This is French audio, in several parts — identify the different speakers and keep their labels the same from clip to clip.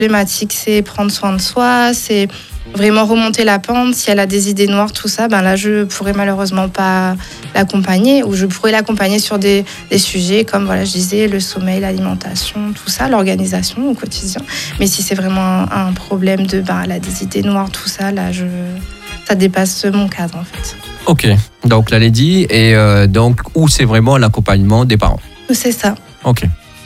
Speaker 1: problématique, c'est prendre soin de soi, c'est vraiment remonter la pente. Si elle a des idées noires, tout ça, ben là, je pourrais malheureusement pas l'accompagner, ou je pourrais l'accompagner sur des sujets comme, voilà, je disais, le sommeil, l'alimentation, tout ça, l'organisation au quotidien. Mais si c'est vraiment un problème de, ben, elle a des idées noires, tout ça, là, ça dépasse mon cadre, en fait.
Speaker 2: Ok, donc là, Lady, et donc, où c'est vraiment l'accompagnement des parents?
Speaker 1: C'est ça.
Speaker 2: Ok.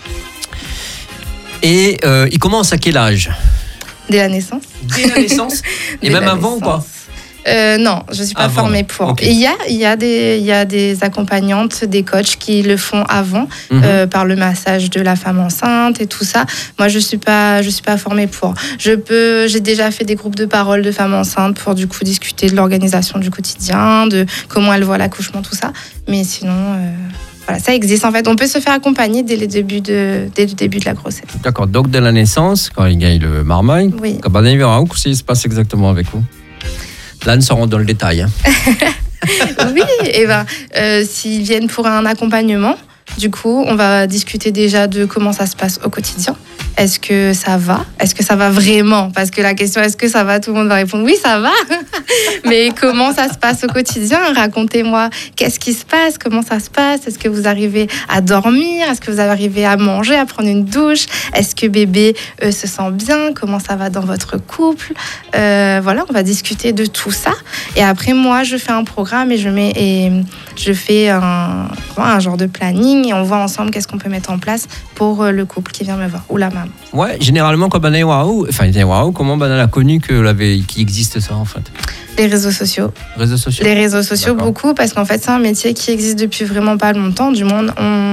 Speaker 2: Et il commence à quel âge?
Speaker 1: Dès la naissance.
Speaker 2: Dès la naissance? Et même avant ou pas?
Speaker 1: Non, je ne suis pas
Speaker 2: avant.
Speaker 1: formée pour.
Speaker 2: Okay.
Speaker 1: Il y a des accompagnantes, des coachs qui le font avant, par le massage de la femme enceinte et tout ça. Moi, je suis pas formée pour. J'ai déjà fait des groupes de parole de femmes enceintes pour du coup discuter de l'organisation du quotidien, de comment elles voient l'accouchement, tout ça. Mais sinon. Voilà, ça existe en fait. On peut se faire accompagner dès le début de la grossesse.
Speaker 2: D'accord, donc dès la naissance, quand il gagne le marmaille,
Speaker 1: oui.
Speaker 2: Quand il verra où ça se passe exactement avec vous. Là, nous serons dans le détail. Hein.
Speaker 1: Oui, et s'ils viennent pour un accompagnement, du coup, on va discuter déjà de comment ça se passe au quotidien. Est-ce que ça va? Est-ce que ça va vraiment? Parce que la question, est-ce que ça va? Tout le monde va répondre oui, ça va. Mais comment ça se passe au quotidien? Racontez-moi, qu'est-ce qui se passe? Comment ça se passe? Est-ce que vous arrivez à dormir? Est-ce que vous arrivez à manger, à prendre une douche? Est-ce que bébé se sent bien? Comment ça va dans votre couple? Voilà, on va discuter de tout ça. Et après, moi, je fais un programme et je fais un genre de planning et on voit ensemble qu'est-ce qu'on peut mettre en place pour le couple qui vient me voir ou la maman.
Speaker 2: Ouais, généralement, quand comment Banane a connu qu'il existe ça en fait?
Speaker 1: Les réseaux sociaux. Les réseaux sociaux, d'accord. Beaucoup, parce qu'en fait, c'est un métier qui existe depuis vraiment pas longtemps. Du moins,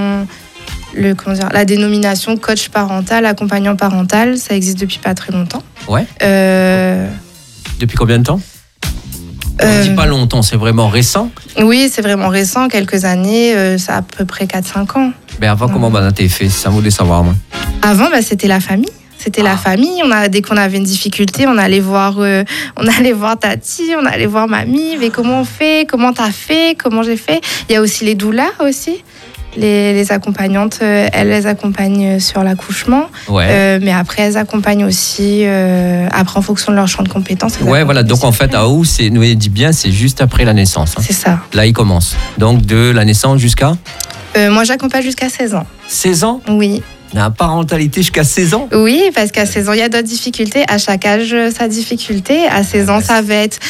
Speaker 1: la dénomination coach parental, accompagnant parental, ça existe depuis pas très longtemps.
Speaker 2: Ouais. Depuis combien de temps? On ne dit pas longtemps, c'est vraiment récent?
Speaker 1: Oui, c'est vraiment récent, quelques années, ça a à peu près 4-5 ans.
Speaker 2: Mais avant, comment Banane t'es fait? Ça vaut de savoir, moi.
Speaker 1: Avant, c'était la famille. C'était la famille. Dès qu'on avait une difficulté, on allait voir Tati, on allait voir mamie. Mais comment on fait? Comment t'as fait? Comment j'ai fait? Il y a aussi les doulas aussi. Les accompagnantes, elles les accompagnent sur l'accouchement. Ouais. Mais après, elles accompagnent aussi, après en fonction de leur champ de compétences.
Speaker 2: Ouais, voilà. Donc en fait, à où nous dit bien, c'est juste après la naissance. Hein.
Speaker 1: C'est ça.
Speaker 2: Là, il commence. Donc de la naissance jusqu'à
Speaker 1: moi, j'accompagne jusqu'à 16 ans.
Speaker 2: 16 ans?
Speaker 1: Oui.
Speaker 2: La parentalité jusqu'à 16 ans?
Speaker 1: Oui, parce qu'à 16 ans, il y a d'autres difficultés. À chaque âge, sa difficulté. À 16 ans, ça va être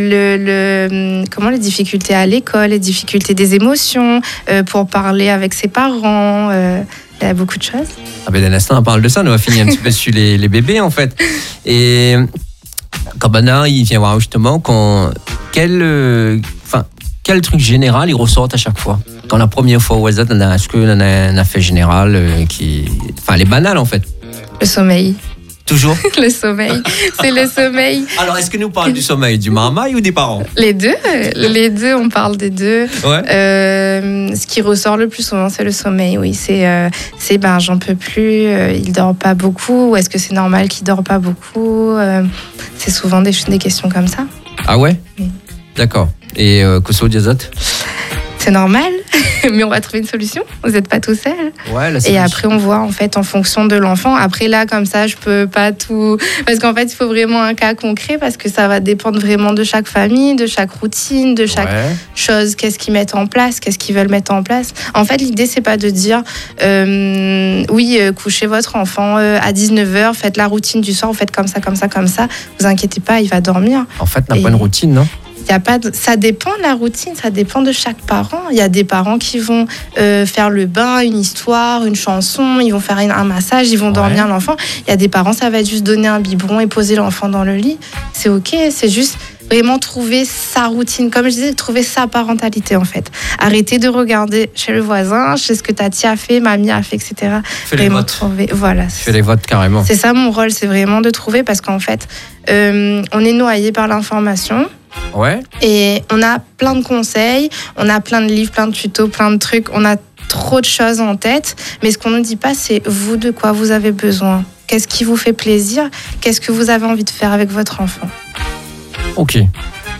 Speaker 1: les difficultés à l'école, les difficultés des émotions, pour parler avec ses parents. Il y a beaucoup de choses.
Speaker 2: Ah ben d'un instant, on parle de ça. On va finir un petit peu sur les bébés, en fait. Et quand Banane, il vient voir justement quel truc général il ressort à chaque fois? Quand la première fois où est-ce qu'on a un affaire général les banales en fait?
Speaker 1: Le sommeil.
Speaker 2: Toujours?
Speaker 1: Le sommeil. C'est le sommeil.
Speaker 2: Alors, est-ce que nous parlons du sommeil, du marmaille ou des parents?
Speaker 1: Les deux. Les deux, on parle des deux.
Speaker 2: Ouais.
Speaker 1: Ce qui ressort le plus souvent, c'est le sommeil, oui. C'est j'en peux plus, il dort pas beaucoup, ou est-ce que c'est normal qu'il dort pas beaucoup? C'est souvent des questions comme ça.
Speaker 2: Ah ouais?
Speaker 1: Oui.
Speaker 2: D'accord. Et Koso Diazot?
Speaker 1: C'est normal, mais on va trouver une solution. Vous n'êtes pas tout seul.
Speaker 2: Ouais,
Speaker 1: et après, on voit en fait en fonction de l'enfant. Après, là, comme ça, je peux pas tout. Parce qu'en fait, il faut vraiment un cas concret parce que ça va dépendre vraiment de chaque famille, de chaque routine, de chaque chose. Qu'est-ce qu'ils mettent en place, qu'est-ce qu'ils veulent mettre en place. En fait, l'idée, c'est pas de dire couchez votre enfant à 19h, faites la routine du soir, vous faites comme ça, comme ça, comme ça. Vous inquiétez pas, il va dormir.
Speaker 2: En fait, on n'a pas une routine, non?
Speaker 1: Ça dépend de la routine, ça dépend de chaque parent. Il y a des parents qui vont faire le bain, une histoire, une chanson, ils vont faire un massage, ils vont dormir l'enfant. Il y a des parents, ça va être juste donner un biberon et poser l'enfant dans le lit. C'est ok, c'est juste vraiment trouver sa routine. Comme je disais, trouver sa parentalité en fait. Arrêter de regarder chez le voisin, chez ce que Tati a fait, mamie a fait, etc.
Speaker 2: Fais les votes. Fais les votes carrément.
Speaker 1: C'est ça mon rôle, c'est vraiment de trouver parce qu'en fait, on est noyé par l'information.
Speaker 2: Ouais.
Speaker 1: Et on a plein de conseils, on a plein de livres, plein de tutos, plein de trucs, on a trop de choses en tête, mais ce qu'on ne dit pas, c'est vous, de quoi vous avez besoin. Qu'est-ce qui vous fait plaisir? Qu'est-ce que vous avez envie de faire avec votre enfant?
Speaker 2: Ok.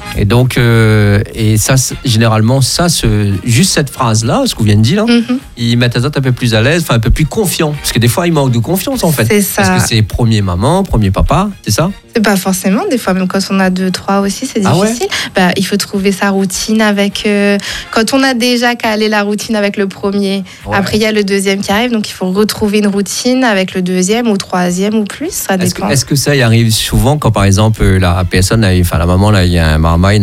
Speaker 2: Et donc, et ça, généralement, juste cette phrase-là, ce qu'on vient de dire, ils mettent les autres un peu plus à l'aise, enfin un peu plus confiants. Parce que des fois, ils manquent de confiance, en fait.
Speaker 1: C'est ça.
Speaker 2: Parce que c'est premier maman, premier papa, c'est ça?
Speaker 1: C'est pas forcément, des fois, même quand on a 2, 3 aussi, c'est difficile. Il faut trouver sa routine avec. Quand on a déjà calé la routine avec le premier, après il y a le deuxième qui arrive, donc il faut retrouver une routine avec le deuxième ou troisième ou plus, ça dépend.
Speaker 2: Est-ce que ça y arrive souvent quand par exemple la personne, la maman, là, il y a un marmaille,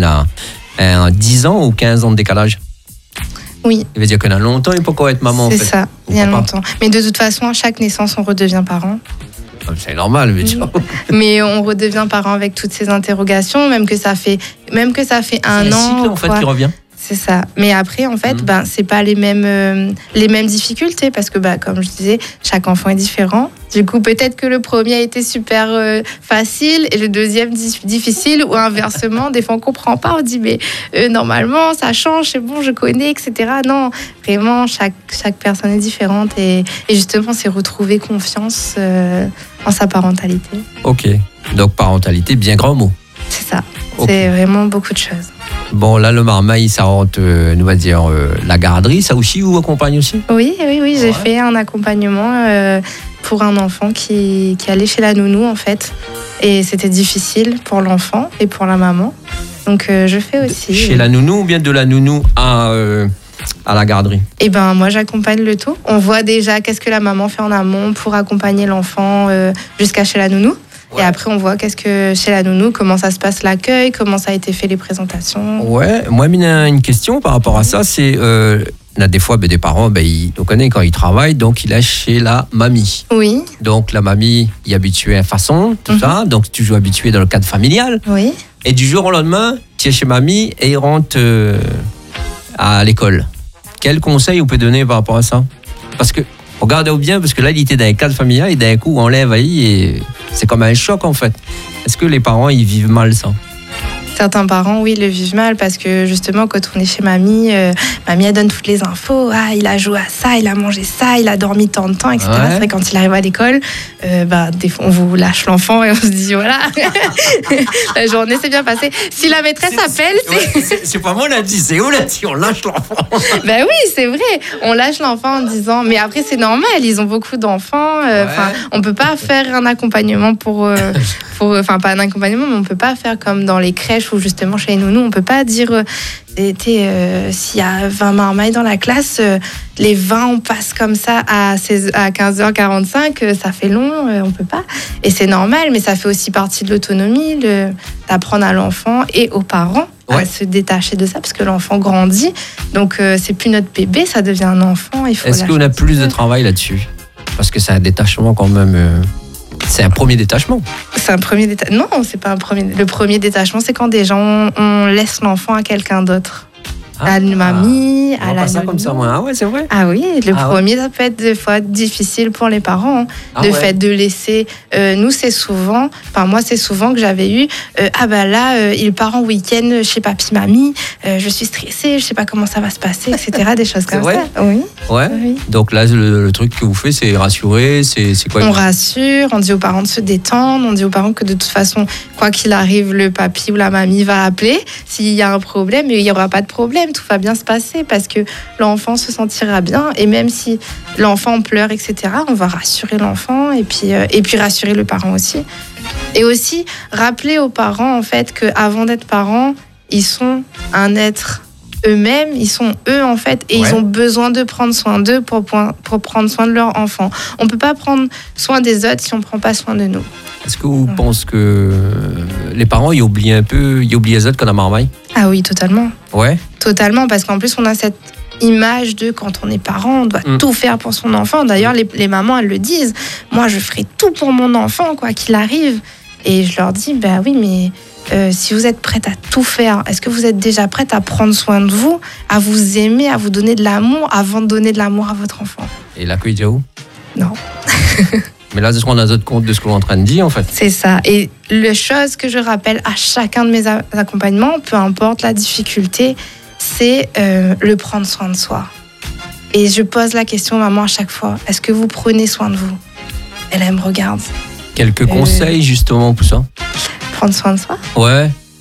Speaker 2: a 10 ans ou 15 ans de décalage?
Speaker 1: Oui.
Speaker 2: Il veut dire qu'il y a longtemps, il peut encore être maman.
Speaker 1: C'est ça, il y a longtemps. Mais de toute façon, à chaque naissance, on redevient parent.
Speaker 2: C'est normal, mais
Speaker 1: mais on redevient parent avec toutes ces interrogations, même que ça fait un an. C'est un
Speaker 2: cycle en fait qui revient.
Speaker 1: C'est ça. Mais après, en fait, c'est pas les mêmes difficultés parce que, comme je disais, chaque enfant est différent. Du coup, peut-être que le premier a été super facile et le deuxième difficile ou inversement. Des fois, on comprend pas. On dit, mais normalement, ça change, c'est bon, je connais, etc. Non, vraiment, chaque personne est différente et justement, c'est retrouver confiance en sa parentalité.
Speaker 2: Ok. Donc, parentalité, bien grand mot.
Speaker 1: C'est ça. Okay. C'est vraiment beaucoup de choses.
Speaker 2: Bon, là, le marmaille, ça rentre, on va dire, la garderie. Ça aussi, vous accompagne aussi?
Speaker 1: Oui, j'ai fait un accompagnement pour un enfant qui allait chez la nounou, en fait. Et c'était difficile pour l'enfant et pour la maman. Donc, je fais aussi.
Speaker 2: Chez la nounou ou bien de la nounou à la garderie?
Speaker 1: Moi, j'accompagne le tout. On voit déjà qu'est-ce que la maman fait en amont pour accompagner l'enfant jusqu'à chez la nounou. Et après, on voit qu'est-ce que chez la nounou, comment ça se passe l'accueil, comment ça a été fait les présentations. Ouais,
Speaker 2: moi, une question par rapport à ça, c'est des fois des parents, on connaît quand ils travaillent, donc il est chez la mamie.
Speaker 1: Oui.
Speaker 2: Donc la mamie y est habituée à façon, tout ça, donc toujours habituée dans le cadre familial.
Speaker 1: Oui.
Speaker 2: Et du jour au lendemain, tu es chez mamie et il rentre à l'école. Quel conseil vous pouvez donner par rapport à ça? Parce que regardez bien, parce que là, il était dans un cadre familial et d'un coup, on lève et c'est comme un choc en fait. Est-ce que les parents, ils vivent mal ça?
Speaker 1: Certains parents, oui, le vivent mal parce que justement, quand on est chez mamie, mamie, elle donne toutes les infos. Ah, il a joué à ça, il a mangé ça, il a dormi tant de temps, etc. Ouais. C'est vrai, quand il arrive à l'école, des fois, on vous lâche l'enfant et on se dit, voilà, la journée s'est bien passée. Si la maîtresse appelle,
Speaker 2: c'est pas moi l'a dit, c'est où l'a dit, on lâche l'enfant.
Speaker 1: Ben oui, c'est vrai, on lâche l'enfant en disant, mais après, c'est normal, ils ont beaucoup d'enfants. On peut pas faire un accompagnement pas un accompagnement, mais on peut pas faire comme dans les crèches ou justement chez les nounous, on peut pas dire s'il y a 20 marmailles dans la classe, les 20 on passe comme ça à 15h45, ça fait long, on peut pas. Et c'est normal, mais ça fait aussi partie de l'autonomie, d'apprendre à l'enfant et aux parents à se détacher de ça, parce que l'enfant grandit, donc c'est plus notre bébé, ça devient un enfant.
Speaker 2: Est-ce qu'on a plus de travail là-dessus? Parce que c'est un détachement quand même... C'est un premier détachement.
Speaker 1: C'est un premier détachement. Non, c'est pas un premier. Le premier détachement, c'est quand déjà on laisse l'enfant à quelqu'un d'autre. À une mamie, à la
Speaker 2: pas ça comme ça, moi. Ah ouais, c'est vrai.
Speaker 1: Ah oui, le premier, ça peut être des fois difficile pour les parents. Fait de laisser. Nous, c'est souvent. Enfin, moi, c'est souvent que j'avais eu. Il part en week-end chez papy, mamie. Je suis stressée, je sais pas comment ça va se passer, etc. Des choses comme ça. Oui.
Speaker 2: Ouais. Oui. Donc là, le truc que vous faites, c'est rassurer. C'est quoi?
Speaker 1: On rassure. On dit aux parents de se détendre. On dit aux parents que de toute façon, quoi qu'il arrive, le papy ou la mamie va appeler s'il y a un problème, mais il y aura pas de problème. Tout va bien se passer parce que l'enfant se sentira bien, et même si l'enfant pleure, etc., on va rassurer l'enfant et puis rassurer le parent aussi. Et aussi rappeler aux parents en fait qu'avant d'être parents, ils sont un être eux-mêmes, ils sont eux en fait, et ils ont besoin de prendre soin d'eux pour prendre soin de leur enfant. On peut pas prendre soin des autres si on prend pas soin de nous.
Speaker 2: Est-ce que vous pensez que les parents ils oublient les autres quand on a marmaille?
Speaker 1: Ah oui, totalement.
Speaker 2: Ouais.
Speaker 1: Totalement, parce qu'en plus on a cette image de quand on est parent, on doit tout faire pour son enfant. D'ailleurs, les mamans elles le disent. Moi, je ferai tout pour mon enfant, quoi qu'il arrive. Et je leur dis, oui, mais si vous êtes prête à tout faire, est-ce que vous êtes déjà prête à prendre soin de vous, à vous aimer, à vous donner de l'amour avant de donner de l'amour à votre enfant?
Speaker 2: Et l'accueil de où?
Speaker 1: Non.
Speaker 2: Mais là, on a d'autres compte de ce que vous êtes en train de dire, en fait.
Speaker 1: C'est ça. Et la chose que je rappelle à chacun de mes accompagnements, peu importe la difficulté, c'est le prendre soin de soi. Et je pose la question, maman, à chaque fois, est-ce que vous prenez soin de vous? Elle me regarde.
Speaker 2: Quelques conseils, justement, pour ça?
Speaker 1: Prendre soin de soi?
Speaker 2: Ouais. Parce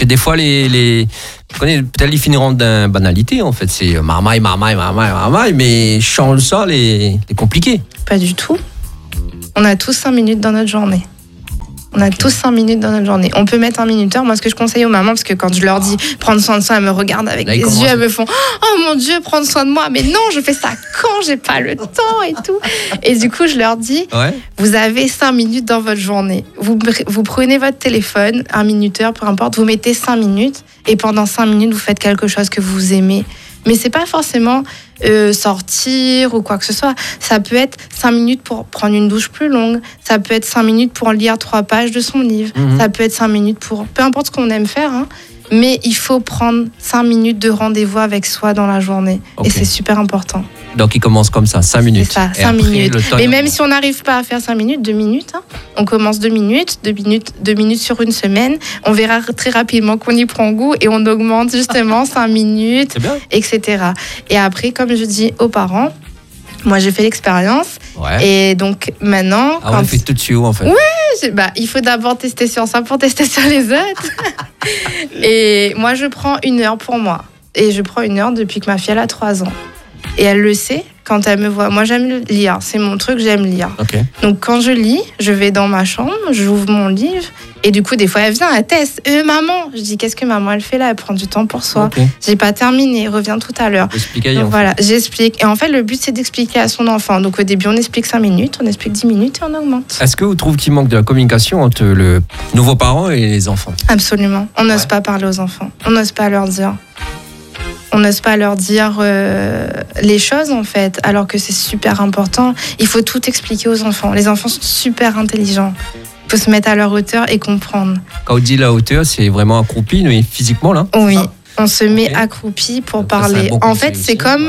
Speaker 2: que des fois, tu connais, peut-être ils finiront d'une banalité, en fait. C'est marmaille, mais change ça, les compliqués.
Speaker 1: Pas du tout. On a tous 5 minutes dans notre journée. Tous 5 minutes dans notre journée. On peut mettre un minuteur. Moi, ce que je conseille aux mamans, parce que quand je leur dis prendre soin de soi, elles me regardent avec des yeux, elles me font oh mon Dieu, prendre soin de moi. Mais non, je fais ça quand j'ai pas le temps et tout. Et du coup, je leur dis vous avez 5 minutes dans votre journée. Vous prenez votre téléphone, un minuteur, peu importe, vous mettez 5 minutes et pendant 5 minutes, vous faites quelque chose que vous aimez. Mais c'est pas forcément sortir ou quoi que ce soit. Ça peut être 5 minutes pour prendre une douche plus longue. Ça peut être 5 minutes pour lire 3 pages de son livre. Ça peut être 5 minutes pour... Peu importe ce qu'on aime faire, hein, mais il faut prendre 5 minutes de rendez-vous avec soi dans la journée. Okay. Et c'est super important.
Speaker 2: Donc, il commence comme ça, 5 minutes.
Speaker 1: C'est ça, 5 minutes. Mais même si on n'arrive pas à faire 5 minutes, 2 minutes, hein, on commence 2 minutes sur une semaine. On verra très rapidement qu'on y prend goût et on augmente justement 5 minutes, etc. Et après, comme je dis aux parents, moi j'ai fait l'expérience. Et donc maintenant...
Speaker 2: on le fait tout de suite, en fait.
Speaker 1: Oui, il faut d'abord tester sur ça pour tester sur les autres. Et moi, je prends 1 heure pour moi. Et je prends 1 heure depuis que ma fille elle a 3 ans. Et elle le sait quand elle me voit. Moi, j'aime lire. C'est mon truc, j'aime lire. Okay. Donc, quand je lis, je vais dans ma chambre, j'ouvre mon livre. Et du coup, des fois, elle vient, elle teste. Maman. Je dis, qu'est-ce que maman, elle fait là? Elle prend du temps pour soi. Okay. J'ai pas terminé. Reviens tout à l'heure. Donc, voilà, j'explique. Et en fait, le but, c'est d'expliquer à son enfant. Donc, au début, on explique 5 minutes, on explique 10 minutes et on augmente.
Speaker 2: Est-ce que vous trouvez qu'il manque de la communication entre le nouveau parent et les enfants?
Speaker 1: Absolument. On n'ose pas parler aux enfants. On n'ose pas leur dire. On n'ose pas leur dire les choses, en fait, alors que c'est super important. Il faut tout expliquer aux enfants. Les enfants sont super intelligents. Il faut se mettre à leur hauteur et comprendre.
Speaker 2: Quand on dit la hauteur, c'est vraiment accroupi, mais physiquement, là?
Speaker 1: Oui. On se met accroupi pour parler. En fait, c'est comme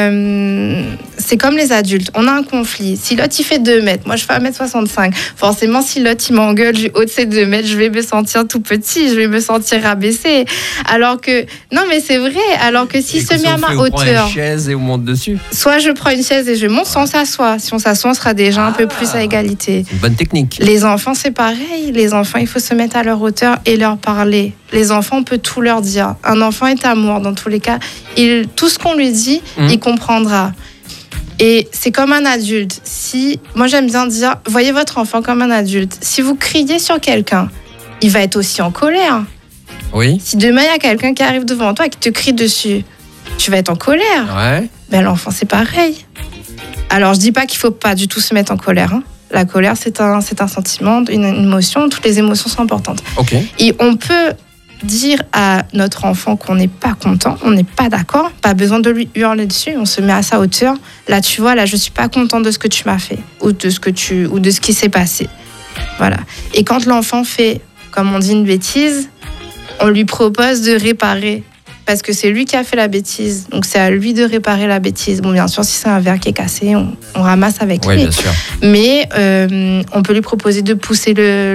Speaker 1: les adultes. On a un conflit. Si l'autre, il fait 2 mètres, moi, je fais 1m65. Forcément, si l'autre, il m'engueule du haut de ces 2 mètres, je vais me sentir tout petit, je vais me sentir rabaissé. Alors que... Non, mais c'est vrai. Alors que s'il se met à ma hauteur...
Speaker 2: On prend une chaise et on monte dessus.
Speaker 1: Soit je prends une chaise et je monte, soit on s'assoit. Si on s'assoit, on sera déjà un peu plus à égalité.
Speaker 2: C'est une bonne technique.
Speaker 1: Les enfants, c'est pareil. Les enfants, il faut se mettre à leur hauteur et leur parler. Les enfants, on peut tout leur dire. Un enfant est amour, dans tous les cas. Tout ce qu'on lui dit, il comprendra. Et c'est comme un adulte. Moi, j'aime bien dire, voyez votre enfant comme un adulte. Si vous criez sur quelqu'un, il va être aussi en colère.
Speaker 2: Oui.
Speaker 1: Si demain, il y a quelqu'un qui arrive devant toi et qui te crie dessus, tu vas être en colère.
Speaker 2: Ouais.
Speaker 1: Ben, l'enfant, c'est pareil. Alors, je dis pas qu'il faut pas du tout se mettre en colère, hein. La colère, c'est un sentiment, une émotion. Toutes les émotions sont importantes.
Speaker 2: Okay.
Speaker 1: Et on peut dire à notre enfant qu'on n'est pas content, on n'est pas d'accord, pas besoin de lui hurler dessus, on se met à sa hauteur. Là, tu vois, là, je suis pas content de ce que tu m'as fait ou de ce qui s'est passé. Voilà. Et quand l'enfant fait, comme on dit, une bêtise, on lui propose de réparer. Parce que c'est lui qui a fait la bêtise. Donc, c'est à lui de réparer la bêtise. Bon, bien sûr, si c'est un verre qui est cassé, on ramasse avec lui.
Speaker 2: Bien sûr.
Speaker 1: Mais on peut lui proposer de pousser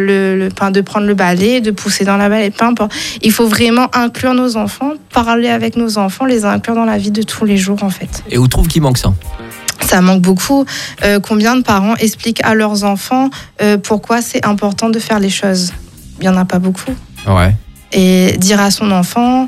Speaker 1: de prendre le balai, de pousser dans la balai, peu importe. Il faut vraiment inclure nos enfants, parler avec nos enfants, les inclure dans la vie de tous les jours, en fait.
Speaker 2: Et où trouve qu'il manque ça?
Speaker 1: Ça manque beaucoup. Combien de parents expliquent à leurs enfants pourquoi c'est important de faire les choses? Il n'y en a pas beaucoup.
Speaker 2: Ouais.
Speaker 1: Et dire à son enfant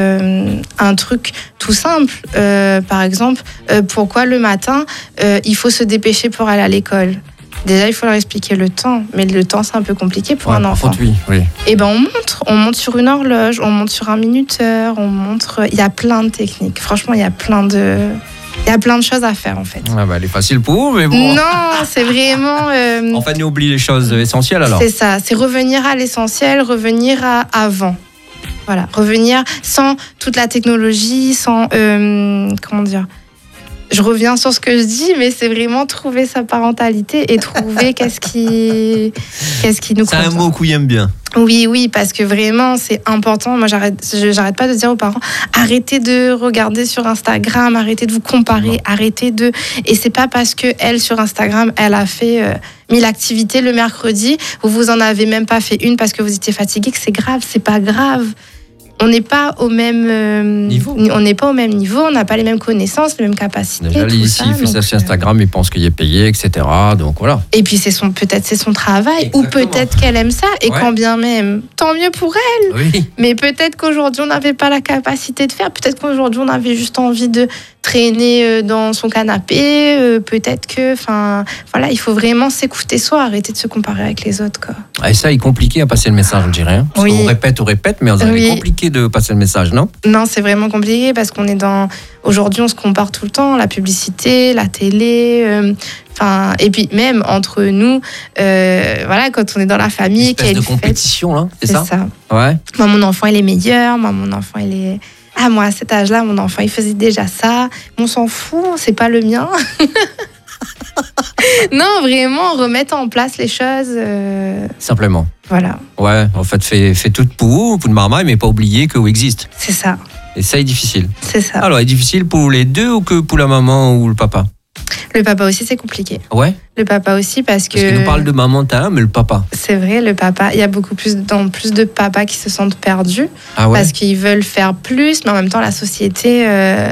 Speaker 1: un truc tout simple, par exemple, pourquoi le matin, il faut se dépêcher pour aller à l'école. Déjà, il faut leur expliquer le temps, mais le temps, c'est un peu compliqué pour un enfant.
Speaker 2: Oui.
Speaker 1: Et ben, on monte sur une horloge, on monte sur un minuteur, il y a plein de techniques. Franchement, il y a plein de choses à faire, en fait.
Speaker 2: Elle est facile pour vous, mais bon.
Speaker 1: Non, c'est vraiment...
Speaker 2: En fait, on oublie les choses essentielles, alors.
Speaker 1: C'est ça, c'est revenir à l'essentiel, revenir à avant. Voilà, revenir sans toute la technologie, sans... comment dire ? Je reviens sur ce que je dis, mais c'est vraiment trouver sa parentalité et trouver qu'est-ce qui nous convient.
Speaker 2: C'est un mot qu'on aime bien.
Speaker 1: Oui, parce que vraiment, c'est important. Moi, j'arrête pas de dire aux parents, arrêtez de regarder sur Instagram, arrêtez de vous comparer, arrêtez de... Et c'est pas parce que elle, sur Instagram, elle a fait 1000 activités le mercredi, vous en avez même pas fait une parce que vous étiez fatigué, que c'est grave, c'est pas grave. on n'est pas au même
Speaker 2: Niveau.
Speaker 1: On n'est pas au même niveau, on n'a pas les mêmes connaissances, les mêmes capacités.
Speaker 2: Déjà,
Speaker 1: tout
Speaker 2: Lily,
Speaker 1: ça,
Speaker 2: s'il fait ça
Speaker 1: donc,
Speaker 2: sur Instagram, il pense qu'il est payé, etc. Donc voilà.
Speaker 1: Et puis peut-être c'est son travail,
Speaker 2: Exactement.
Speaker 1: ou peut-être qu'elle aime ça, et
Speaker 2: Ouais.
Speaker 1: quand bien même, tant mieux pour elle.
Speaker 2: Oui.
Speaker 1: Mais peut-être qu'aujourd'hui on n'avait pas la capacité de faire, peut-être qu'aujourd'hui on avait juste envie de traîner dans son canapé, peut-être que, enfin, voilà, il faut vraiment s'écouter soi, arrêter de se comparer avec les autres, quoi.
Speaker 2: Et ça, il est compliqué à passer le message, je dirais. Hein. Parce
Speaker 1: Oui.
Speaker 2: qu'on répète, mais c'est
Speaker 1: Oui.
Speaker 2: compliqué de passer le message, non?
Speaker 1: Non, c'est vraiment compliqué parce qu'on est dans. Aujourd'hui, on se compare tout le temps, la publicité, la télé. Enfin, et puis même entre nous, voilà, quand on est dans la
Speaker 2: Une
Speaker 1: famille, qu'il y a
Speaker 2: espèce de
Speaker 1: une fête,
Speaker 2: compétition, là, c'est
Speaker 1: c'est
Speaker 2: ça?
Speaker 1: ça.
Speaker 2: Ouais.
Speaker 1: Moi, mon enfant, il est meilleur. Moi, mon enfant, il est. Ah, moi, à cet âge-là, mon enfant, il faisait déjà ça. On s'en fout, c'est pas le mien. Non, vraiment, remettre en place les choses.
Speaker 2: Simplement.
Speaker 1: Voilà,
Speaker 2: Ouais, en fait, fait tout pour de marmaille, mais pas oublier que vous existe.
Speaker 1: c'est ça.
Speaker 2: Et ça est difficile.
Speaker 1: C'est ça.
Speaker 2: Alors, est difficile pour les deux ou que pour la maman ou le papa?
Speaker 1: Le papa aussi, c'est compliqué.
Speaker 2: Ouais.
Speaker 1: Le papa aussi, parce que.
Speaker 2: Parce que nous parle de maman, t'as un, mais le papa.
Speaker 1: C'est vrai, le papa. Il y a beaucoup plus de papas qui se sentent perdus
Speaker 2: Ah ouais.
Speaker 1: parce qu'ils veulent faire plus, mais en même temps, la société.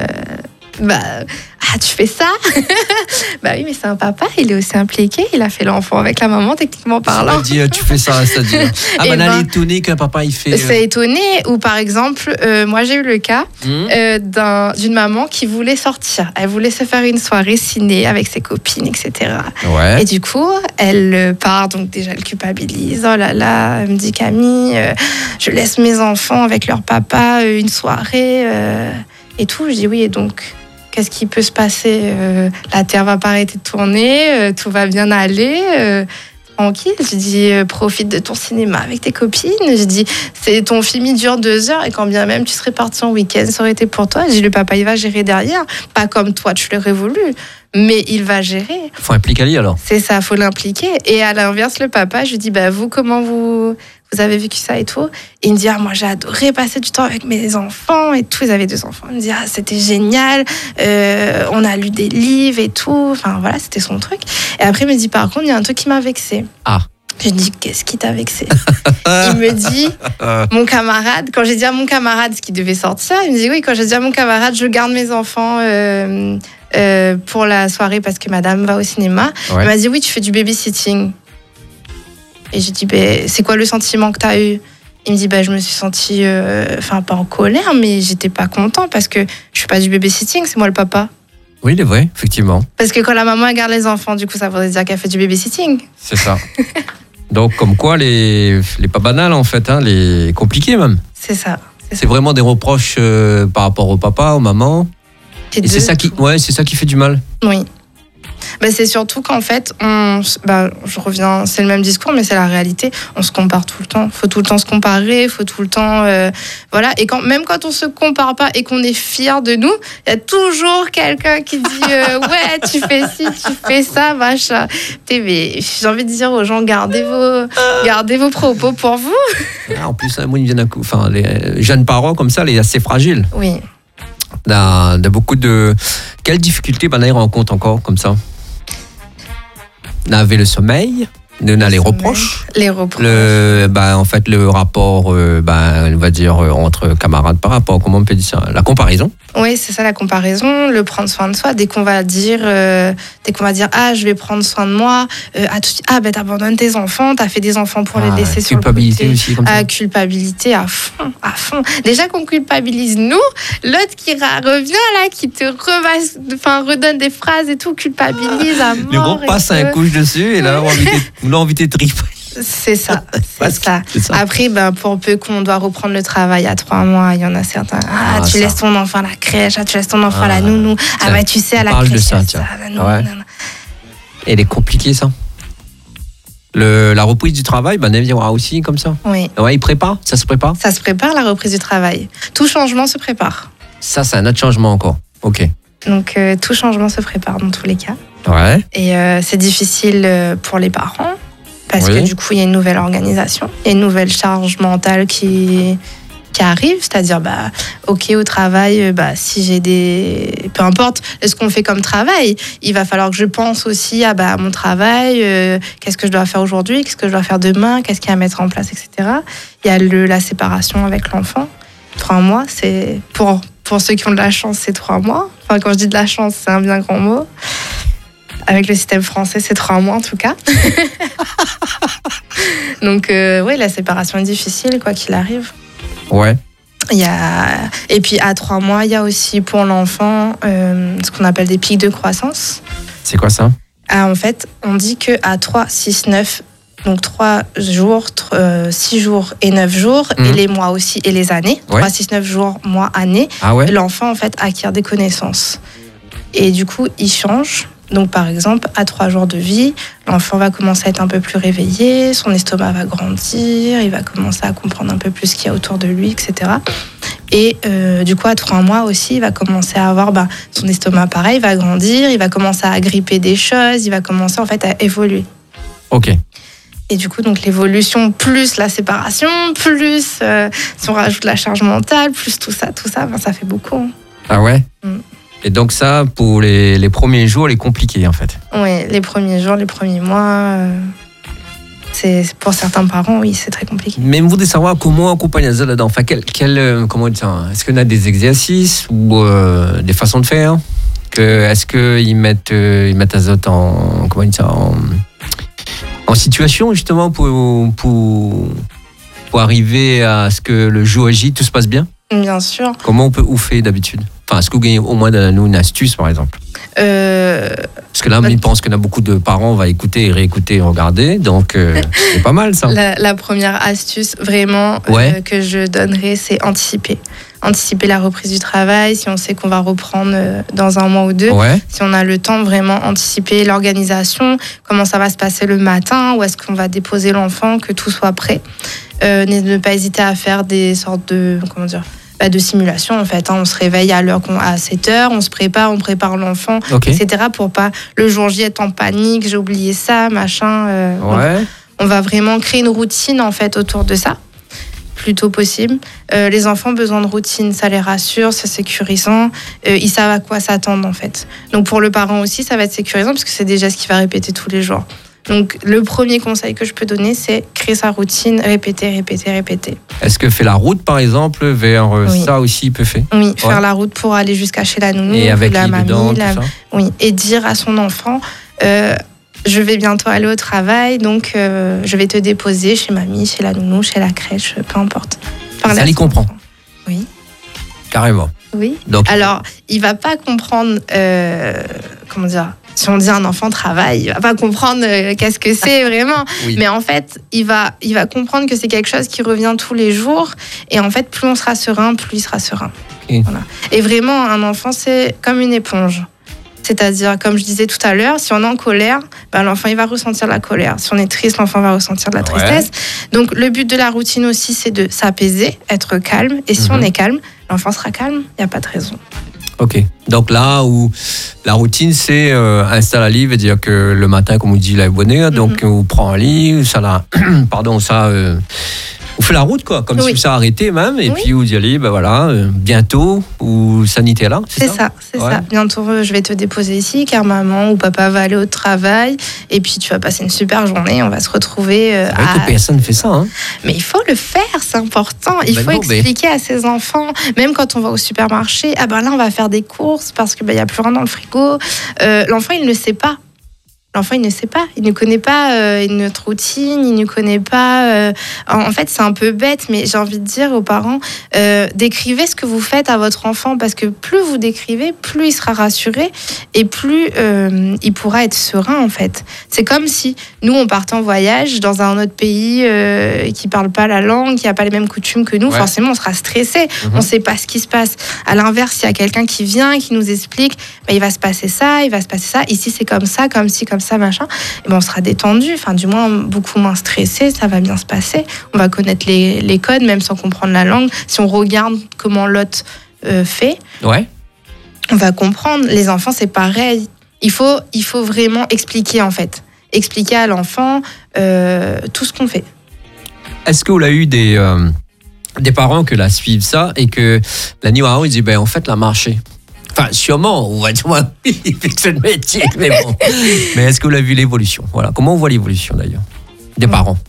Speaker 1: Tu fais ça? Bah oui, mais c'est un papa, il est aussi impliqué, il a fait l'enfant avec la maman, techniquement parlant.
Speaker 2: C'est-à-dire, tu fais ça, c'est-à-dire. Ah,
Speaker 1: Eh
Speaker 2: ben,
Speaker 1: ben,
Speaker 2: elle est étonnée qu'un papa, il fait.
Speaker 1: C'est étonné. Ou par exemple, moi j'ai eu le cas d'une maman qui voulait sortir. Elle voulait se faire une soirée ciné avec ses copines, etc.
Speaker 2: Ouais.
Speaker 1: Et du coup, elle part, donc déjà elle culpabilise. Oh là là, elle me dit Camille, je laisse mes enfants avec leur papa une soirée et tout. Je dis oui, et donc qu'est-ce qui peut se passer? La Terre va pas arrêter de tourner, tout va bien aller. Tranquille, je dis profite de ton cinéma avec tes copines. Je dis ton film il dure 2 heures et quand bien même tu serais parti en week-end, ça aurait été pour toi. Je dis le papa il va gérer derrière, pas comme toi tu l'aurais voulu, mais il va gérer.
Speaker 2: Faut impliquer Ali alors.
Speaker 1: C'est ça, faut l'impliquer. Et à l'inverse, le papa, je lui dis vous comment vous avez vécu ça et tout? Et il me dit moi j'ai adoré passer du temps avec mes enfants et tout. Ils avaient 2 enfants. Il me dit c'était génial. On a lu des livres et tout. Enfin voilà, c'était son truc. Et après il me dit par contre il y a un truc qui m'a vexée.
Speaker 2: Ah.
Speaker 1: Je lui dis qu'est-ce qui t'a vexé? Il me dit mon camarade. Quand j'ai dit à mon camarade ce qui devait sortir, il me dit oui. Quand j'ai dit à mon camarade je garde mes enfants. Pour la soirée parce que madame va au cinéma.
Speaker 2: Ouais.
Speaker 1: Elle m'a dit oui, tu fais du babysitting. Et j'ai dit c'est quoi le sentiment que tu as eu? Il me dit je me suis sentie pas en colère, mais j'étais pas content parce que je fais pas du babysitting, c'est moi le papa.
Speaker 2: Oui, il est vrai, effectivement.
Speaker 1: Parce que quand la maman elle garde les enfants, du coup ça voudrait dire qu'elle fait du babysitting.
Speaker 2: C'est ça. Donc, comme quoi, les pas banals, en fait, hein, les compliqués même.
Speaker 1: C'est ça.
Speaker 2: C'est vraiment des reproches par rapport au papa, aux mamans. Et c'est ça qui fait du mal.
Speaker 1: Oui. C'est surtout qu'en fait, je reviens, c'est le même discours, mais c'est la réalité. On se compare tout le temps. Faut tout le temps se comparer, faut tout le temps, voilà. Et même quand on se compare pas et qu'on est fier de nous, il y a toujours quelqu'un qui dit ouais, tu fais ci, tu fais ça, machin. Mais j'ai envie de dire aux gens, gardez vos propos pour vous.
Speaker 2: En plus, moi, il me vient les jeunes parents comme ça, les assez fragiles.
Speaker 1: Oui.
Speaker 2: De beaucoup de. Quelles difficultés ils rencontrent encore comme ça? On avait le sommeil, on a les reproches.
Speaker 1: Les reproches.
Speaker 2: En fait, le rapport, on va dire, entre camarades par rapport, comment on peut dire ça? La comparaison.
Speaker 1: Oui, c'est ça la comparaison, le prendre soin de soi. Dès qu'on va dire, je vais prendre soin de moi, t'abandonnes tes enfants, t'as fait des enfants pour les laisser sur le côté.
Speaker 2: Culpabilité aussi, comme ça.
Speaker 1: Culpabilité à fond. Déjà qu'on culpabilise nous, l'autre qui revient là, qui te redonne des phrases et tout, culpabilise à mort.
Speaker 2: Les gros passent un couche dessus et là, on a envie de triper.
Speaker 1: C'est ça,
Speaker 2: c'est ça.
Speaker 1: Après, pour peu qu'on doit reprendre le travail à 3 mois, il y en a certains. Tu laisses ton enfant à la crèche, tu laisses ton enfant à la nounou. Tu sais, à la crèche. Parle
Speaker 2: de ça, tiens. Et elle est compliquée, ça. La reprise du travail, elle viendra aussi comme ça.
Speaker 1: Oui.
Speaker 2: Ouais, ça se prépare.
Speaker 1: Ça se prépare, la reprise du travail. Tout changement se prépare.
Speaker 2: Ça, c'est un autre changement encore. Ok.
Speaker 1: Donc, tout changement se prépare dans tous les cas.
Speaker 2: Ouais. Et
Speaker 1: c'est difficile pour les parents. Parce que du coup, il y a une nouvelle organisation, il y a une nouvelle charge mentale qui arrive, c'est-à-dire, au travail, si j'ai peu importe ce qu'on fait comme travail, il va falloir que je pense aussi à mon travail, qu'est-ce que je dois faire aujourd'hui, qu'est-ce que je dois faire demain, qu'est-ce qu'il y a à mettre en place, etc. Il y a la séparation avec l'enfant. 3 mois, c'est pour ceux qui ont de la chance, c'est 3 mois. Enfin, quand je dis de la chance, c'est un bien grand mot. Avec le système français, c'est 3 mois en tout cas. Donc, oui, la séparation est difficile, quoi qu'il arrive.
Speaker 2: Ouais.
Speaker 1: Et puis, à 3 mois, il y a aussi pour l'enfant ce qu'on appelle des pics de croissance.
Speaker 2: C'est quoi ça?
Speaker 1: En fait, on dit qu'à 3, 6, 9, donc 3 jours, 6 jours et 9 jours, et les mois aussi, et les années, 3, 6, 9 jours, mois, années, l'enfant, en fait, acquiert des connaissances. Et du coup, il change. Donc, par exemple, à 3 jours de vie, l'enfant va commencer à être un peu plus réveillé, son estomac va grandir, il va commencer à comprendre un peu plus ce qu'il y a autour de lui, etc. Et du coup, à 3 mois aussi, il va commencer à avoir son estomac pareil, va grandir, il va commencer à agripper des choses, il va commencer en fait à évoluer.
Speaker 2: Ok.
Speaker 1: Et du coup, donc l'évolution, plus la séparation, plus si on rajoute la charge mentale, plus tout ça, ça fait beaucoup. Hein.
Speaker 2: Ah ouais? Et donc ça, pour les premiers jours, elle est compliquée en fait.
Speaker 1: Oui, les premiers jours, les premiers mois, c'est pour certains parents, oui, c'est très compliqué.
Speaker 2: Mais je voudrais savoir comment accompagner les enfants. Enfin, comment dire, est-ce qu'on a des exercices ou des façons de faire? Est-ce qu'ils mettent les autres en situation justement pour arriver à ce que le jour J, tout se passe bien?
Speaker 1: Bien sûr.
Speaker 2: Comment on fait d'habitude? Enfin, est-ce que vous gagnez au moins une astuce, par exemple? Parce que là, je pense qu'il y a beaucoup de parents vont écouter, réécouter, regarder. Donc, c'est pas mal, ça.
Speaker 1: La première astuce, vraiment, que je donnerais, c'est anticiper. Anticiper la reprise du travail, si on sait qu'on va reprendre dans 1 mois ou 2. Si on a le temps, vraiment anticiper l'organisation, comment ça va se passer le matin, où est-ce qu'on va déposer l'enfant, que tout soit prêt. Ne pas hésiter à faire des sortes de simulation en fait. On se réveille à 7h, on se prépare, on prépare l'enfant, etc. pour pas le jour J être en panique, j'ai oublié ça, machin. On va vraiment créer une routine en fait autour de ça, plus tôt possible. Les enfants ont besoin de routine, ça les rassure, c'est sécurisant, ils savent à quoi s'attendre en fait. Donc pour le parent aussi, ça va être sécurisant parce que c'est déjà ce qu'il va répéter tous les jours. Donc, le premier conseil que je peux donner, c'est créer sa routine, répéter.
Speaker 2: Est-ce que faire la route, par exemple, vers ça aussi, il peut faire?
Speaker 1: Oui, faire la route pour aller jusqu'à chez la nounou,
Speaker 2: et avec
Speaker 1: la mamie,
Speaker 2: dedans, tout ça.
Speaker 1: Oui, et dire à son enfant, je vais bientôt aller au travail, donc je vais te déposer chez mamie, chez la nounou, chez la crèche, peu importe.
Speaker 2: Ça les comprend.
Speaker 1: Oui.
Speaker 2: Carrément.
Speaker 1: Oui.
Speaker 2: Donc,
Speaker 1: alors, il va pas comprendre, si on dit un enfant travaille, il va pas comprendre qu'est-ce que c'est vraiment. Mais en fait, il va comprendre que c'est quelque chose qui revient tous les jours. Et en fait, plus on sera serein, plus il sera serein. Voilà. Et vraiment, un enfant, c'est comme une éponge. C'est-à-dire, comme je disais tout à l'heure, si on est en colère, l'enfant, il va ressentir la colère. Si on est triste, l'enfant va ressentir de la tristesse. Donc, le but de la routine aussi, c'est de s'apaiser, être calme. Et si on est calme, l'enfant sera calme, il n'y a pas de raison. Ok.
Speaker 2: Donc là où la routine, c'est installer un lit, veut dire que le matin, comme on dit, la bonne donc on prend un lit, on fait la route, quoi, comme si ça arrêtait même, et puis vous y allez, bientôt, ou sanitaire là,
Speaker 1: c'est ça. Bientôt, je vais te déposer ici, car maman ou papa va aller au travail, et puis tu vas passer une super journée, on va se retrouver.
Speaker 2: C'est vrai que personne ne fait ça, hein.
Speaker 1: Mais il faut le faire, c'est important. Il faut expliquer à ses enfants, même quand on va au supermarché, là on va faire des courses parce que y a plus rien dans le frigo. L'enfant, il ne sait pas. L'enfant, il ne sait pas, il ne connaît pas notre routine, il ne connaît pas... En fait, c'est un peu bête, mais j'ai envie de dire aux parents, décrivez ce que vous faites à votre enfant, parce que plus vous décrivez, plus il sera rassuré et plus il pourra être serein, en fait. C'est comme si nous, on partait en voyage dans un autre pays qui ne parle pas la langue, qui n'a pas les mêmes coutumes que nous, forcément, on sera stressé, on ne sait pas ce qui se passe. À l'inverse, s'il y a quelqu'un qui vient, qui nous explique, il va se passer ça, ici c'est comme ça, comme ci, comme ça, machin, et on sera détendu, enfin du moins beaucoup moins stressé, ça va bien se passer, on va connaître les codes même sans comprendre la langue. Si on regarde comment l'autre fait, on va comprendre. Les enfants, c'est pareil, il faut vraiment expliquer, en fait, expliquer à l'enfant tout ce qu'on fait.
Speaker 2: Est-ce que vous avez eu des parents que la suivent ça et que la nuit ils disent en fait la marché? Enfin, sûrement, on va dire, oui, c'est le métier, mais bon. Mais est-ce que vous avez vu l'évolution? Voilà. Comment on voit l'évolution, d'ailleurs, des parents?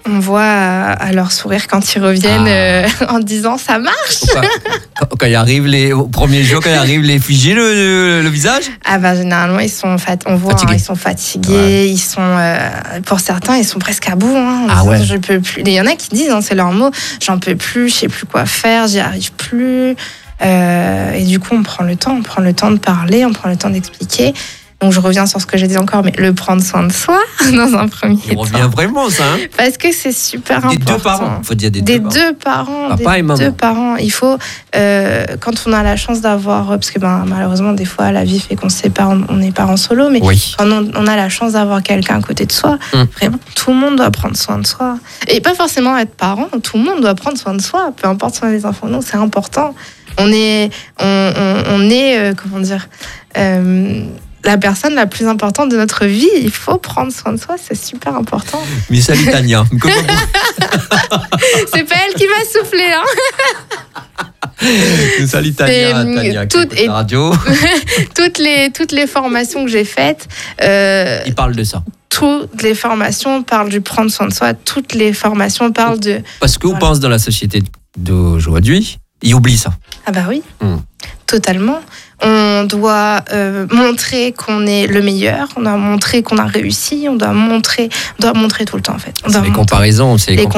Speaker 1: On voit à leur sourire quand ils reviennent en disant ça marche.
Speaker 2: Quand ils arrivent au premier jour, quand ils arrivent les figés le visage.
Speaker 1: Ah bah généralement ils sont on voit hein, ils sont fatigués, ils sont pour certains ils sont presque à bout hein, je peux plus. Il y en a qui disent c'est leur mot, j'en peux plus, je sais plus quoi faire, j'y arrive plus. Et du coup on prend le temps de parler, on prend le temps d'expliquer. Donc je reviens sur ce que j'ai dit encore, mais le prendre soin de soi dans un premier temps.
Speaker 2: Il revient vraiment ça. Hein,
Speaker 1: parce que c'est super important.
Speaker 2: Des deux parents, faut dire des deux parents.
Speaker 1: Papa et maman. Deux parents. Il faut, quand on a la chance d'avoir, parce que malheureusement des fois la vie fait qu'on se sépare, on est parents solo, mais quand on a la chance d'avoir quelqu'un à côté de soi, vraiment tout le monde doit prendre soin de soi. Et pas forcément être parent, tout le monde doit prendre soin de soi, peu importe si on a des enfants, non, c'est important. On est comment dire. La personne la plus importante de notre vie, il faut prendre soin de soi, c'est super important.
Speaker 2: Mais salut Tania.
Speaker 1: C'est pas elle qui m'a soufflé,
Speaker 2: Salut Tania qui radio.
Speaker 1: toutes les formations que j'ai faites.
Speaker 2: Il parle de ça.
Speaker 1: Toutes les formations parlent du prendre soin de soi. Toutes les formations parlent de.
Speaker 2: Parce qu'on pense dans la société d'aujourd'hui, ils oublient ça.
Speaker 1: Ah bah oui. Totalement. On doit montrer qu'on est le meilleur, on doit montrer qu'on a réussi, on doit montrer tout le temps en fait.
Speaker 2: C'est les comparaisons qui est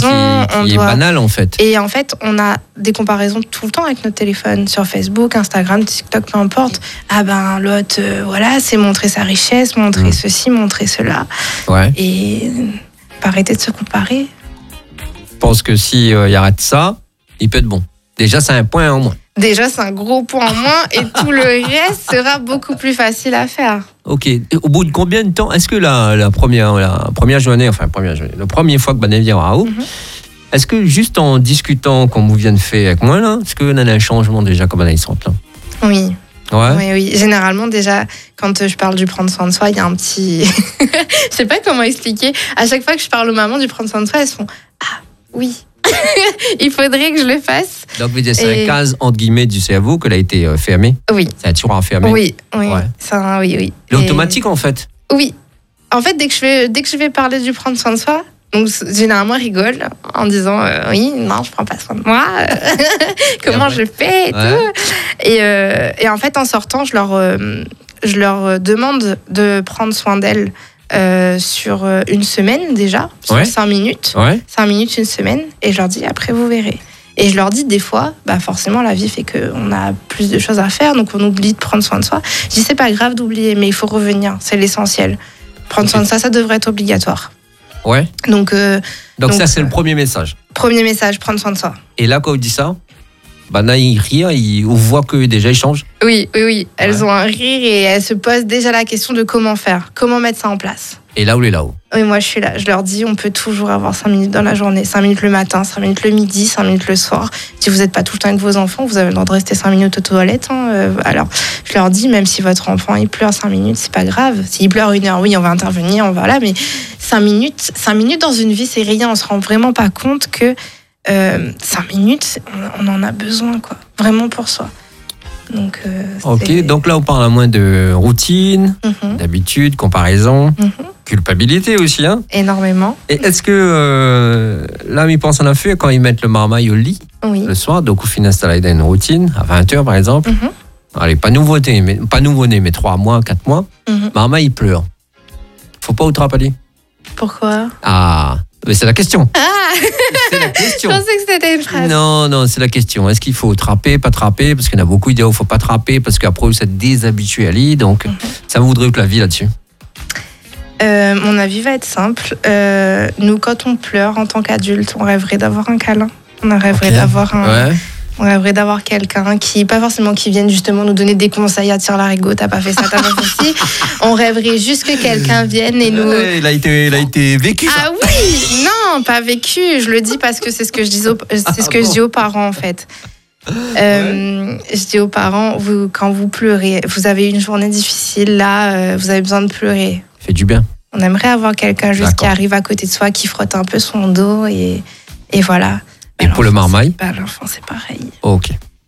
Speaker 2: banal en fait.
Speaker 1: Et en fait, on a des comparaisons tout le temps avec notre téléphone, sur Facebook, Instagram, TikTok, peu importe. Ah ben l'autre, voilà, c'est montrer sa richesse, montrer ceci, montrer cela.
Speaker 2: Ouais.
Speaker 1: Et arrêter de se comparer.
Speaker 2: Je pense que si il arrête ça, il peut être bon. Déjà, c'est un point en moins.
Speaker 1: Déjà, c'est un gros point en moins et tout le reste sera beaucoup plus facile à faire.
Speaker 2: Ok. Et au bout de combien de temps, est-ce que la première journée, la première fois que Banel vient à Raoult, est-ce que juste en discutant, comme vous venez de faire avec moi, là, est-ce qu'on a un changement déjà comme Banel sont là?
Speaker 1: Oui.
Speaker 2: Ouais.
Speaker 1: Oui. Généralement, déjà, quand je parle du prendre soin de soi, il y a un petit. Je sais pas comment expliquer. À chaque fois que je parle aux mamans du prendre soin de soi, elles font ah oui. Il faudrait que je le fasse.
Speaker 2: Donc, vous dites, c'est la case, entre guillemets, du cerveau qu'elle a été fermée.
Speaker 1: Oui.
Speaker 2: C'est un tiroir fermé.
Speaker 1: Oui.
Speaker 2: Ouais.
Speaker 1: Oui.
Speaker 2: L'automatique, en fait.
Speaker 1: Oui. En fait, dès que je vais parler du prendre soin de soi, donc généralement, elle rigole en disant oui, non, je prends pas soin de moi. Comment je fais et tout. Et en fait, en sortant, je leur demande de prendre soin d'elle. Sur une semaine déjà, sur 5 minutes. 5 minutes, une semaine. Et je leur dis, après, vous verrez. Et je leur dis, des fois, forcément, la vie fait qu'on a plus de choses à faire, donc on oublie de prendre soin de soi. Je dis, c'est pas grave d'oublier, mais il faut revenir. C'est l'essentiel. Prendre soin de soi, ça devrait être obligatoire.
Speaker 2: Ouais.
Speaker 1: Donc
Speaker 2: ça, c'est le premier message.
Speaker 1: Premier message, prendre soin de soi.
Speaker 2: Et là, quand on dit ça, là, ils rient, on voit que déjà ils changent.
Speaker 1: Oui. Elles ont un rire et elles se posent déjà la question de comment faire, comment mettre ça en place.
Speaker 2: Et là où est là-haut.
Speaker 1: Oui, moi je suis là. Je leur dis, on peut toujours avoir 5 minutes dans la journée, 5 minutes le matin, 5 minutes le midi, 5 minutes le soir. Si vous n'êtes pas tout le temps avec vos enfants, vous avez le droit de rester 5 minutes aux toilettes. Alors, je leur dis, même si votre enfant il pleure 5 minutes, c'est pas grave. S'il pleure 1 heure, oui, on va intervenir, on va là. Mais 5 minutes dans une vie, c'est rien. On se rend vraiment pas compte que 5 minutes, on en a besoin, quoi. Vraiment pour soi. Donc,
Speaker 2: donc là, on parle à moins de routine, d'habitude, comparaison, culpabilité aussi. Hein.
Speaker 1: Énormément.
Speaker 2: Et est-ce que, là, ils pensent en a fait quand ils mettent le marmaille au lit le soir, donc au final, installer une routine, à 20h par exemple. Allez, pas nouveau-né, mais 3 mois, 4 mois. Marmaille, il pleure. Faut pas outraper.
Speaker 1: Pourquoi?
Speaker 2: Mais c'est la question.
Speaker 1: C'est la question. Je pensais que c'était une phrase.
Speaker 2: Non, c'est la question. Est-ce qu'il faut trapper, pas trapper? Parce qu'il y en a beaucoup qui disent qu'il ne faut pas trapper parce qu'après vous êtes déshabitué à l'île. Donc, ça me voudrait que l'avis là-dessus.
Speaker 1: Mon avis va être simple. Nous, quand on pleure en tant qu'adulte, on rêverait d'avoir un câlin. On rêverait d'avoir On rêverait d'avoir quelqu'un qui, pas forcément qui vienne justement nous donner des conseils à tirer la rigo, t'as pas fait ça, t'as pas fait ci. On rêverait juste que quelqu'un vienne et nous...
Speaker 2: Il a été vécu, ça.
Speaker 1: Ah oui, non, pas vécu. Je le dis parce que c'est ce que je dis aux parents, en fait. Je dis aux parents, quand vous pleurez, vous avez une journée difficile, là, vous avez besoin de pleurer.
Speaker 2: Fait du bien.
Speaker 1: On aimerait avoir quelqu'un juste qui arrive à côté de soi, qui frotte un peu son dos et voilà.
Speaker 2: Et pour le marmaille?
Speaker 1: L'enfant, c'est pareil.
Speaker 2: Ok.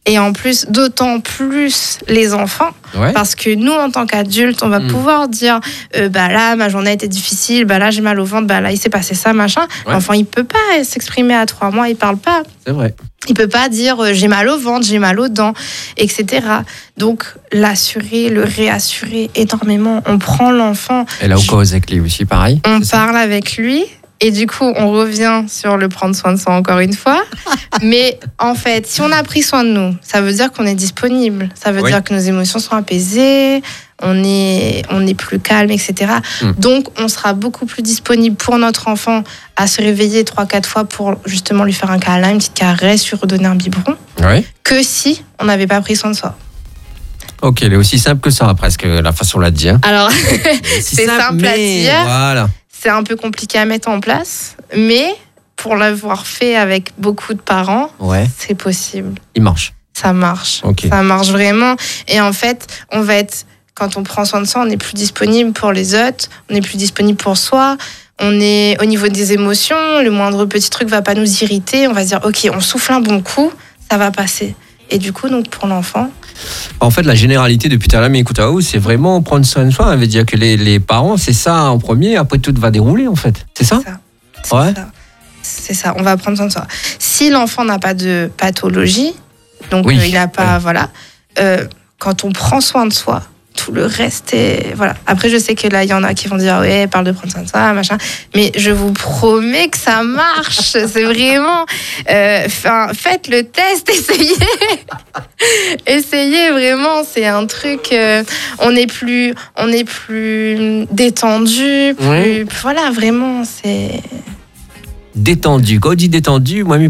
Speaker 1: Et en plus, d'autant plus les enfants, parce que nous, en tant qu'adultes, on va pouvoir dire là, ma journée a été difficile, là, j'ai mal au ventre, là, il s'est passé ça, machin.
Speaker 2: Ouais.
Speaker 1: L'enfant, il peut pas s'exprimer à 3 mois, il parle pas.
Speaker 2: C'est vrai.
Speaker 1: Il peut pas dire j'ai mal au ventre, j'ai mal aux dents, etc. Donc, l'assurer, le réassurer énormément. On prend l'enfant.
Speaker 2: Et là, au cause avec lui aussi, pareil.
Speaker 1: On parle avec lui. Et du coup, on revient sur le prendre soin de soi encore une fois. Mais en fait, si on a pris soin de nous, ça veut dire qu'on est disponible. Ça veut dire que nos émotions sont apaisées, on est plus calme, etc. Donc, on sera beaucoup plus disponible pour notre enfant à se réveiller 3-4 fois pour justement lui faire un câlin, une petite caresse, lui redonner un biberon, que si on n'avait pas pris soin de soi.
Speaker 2: Ok, elle est aussi simple que ça, presque, la façon de la dire.
Speaker 1: Alors, c'est simple à dire.
Speaker 2: Voilà.
Speaker 1: C'est un peu compliqué à mettre en place, mais pour l'avoir fait avec beaucoup de parents, c'est possible.
Speaker 2: Il marche.
Speaker 1: Ça marche.
Speaker 2: Okay.
Speaker 1: Ça marche vraiment. Et en fait, quand on prend soin de soi, on n'est plus disponible pour les autres, on n'est plus disponible pour soi. On est au niveau des émotions, le moindre petit truc va pas nous irriter. On va se dire, ok, on souffle un bon coup, ça va passer. Et du coup, donc pour l'enfant.
Speaker 2: En fait, la généralité depuis tout à l'heure, mais écoute, c'est vraiment prendre soin de soi. Ça veut dire que les parents, c'est ça en premier, après tout va dérouler en fait. C'est ça ?
Speaker 1: C'est ça, on va prendre soin de soi. Si l'enfant n'a pas de pathologie, donc il n'a pas, quand on prend soin de soi, tout le reste est... Voilà. Après, je sais que là, il y en a qui vont dire, parle de prendre soin de soi, machin. Mais je vous promets que ça marche. C'est vraiment... faites le test, essayez. Essayez, vraiment. C'est un truc... on est plus détendu. Voilà, vraiment, c'est...
Speaker 2: Détendu. Quand on dit détendu, moi,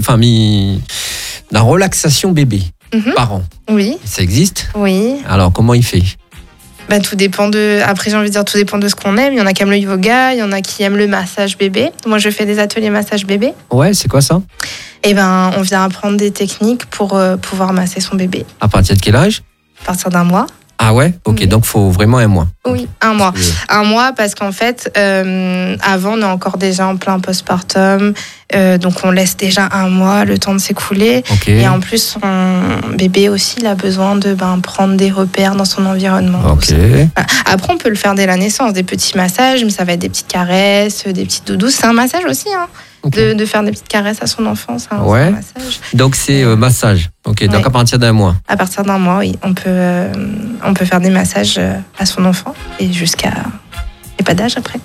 Speaker 2: la relaxation bébé. Par an.
Speaker 1: Oui.
Speaker 2: Ça existe ?
Speaker 1: Oui.
Speaker 2: Alors, comment il fait ?
Speaker 1: Tout dépend après, j'ai envie de dire, tout dépend de ce qu'on aime. Il y en a qui aiment le yoga, il y en a qui aiment le massage bébé. Moi, je fais des ateliers massage bébé.
Speaker 2: Ouais, c'est quoi ça ?
Speaker 1: On vient apprendre des techniques pour pouvoir masser son bébé.
Speaker 2: À partir de quel âge ?
Speaker 1: À partir d'1 mois.
Speaker 2: Ah ouais ? Ok, donc il faut vraiment 1 mois.
Speaker 1: Oui, 1 mois. 1 mois parce qu'en fait, avant, on est encore déjà en plein postpartum. Donc, on laisse déjà 1 mois le temps de s'écouler.
Speaker 2: Okay.
Speaker 1: Et en plus, son bébé aussi, il a besoin de prendre des repères dans son environnement.
Speaker 2: Okay.
Speaker 1: Après, on peut le faire dès la naissance, des petits massages, mais ça va être des petites caresses, des petites doudous. C'est un massage aussi, hein. Okay. De faire des petites caresses à son enfant, c'est un massage.
Speaker 2: Donc, c'est massage. Ok, donc à partir d'1 mois.
Speaker 1: À partir d'1 mois, oui. On peut faire des massages à son enfant et jusqu'à... Il n'y a pas d'âge après.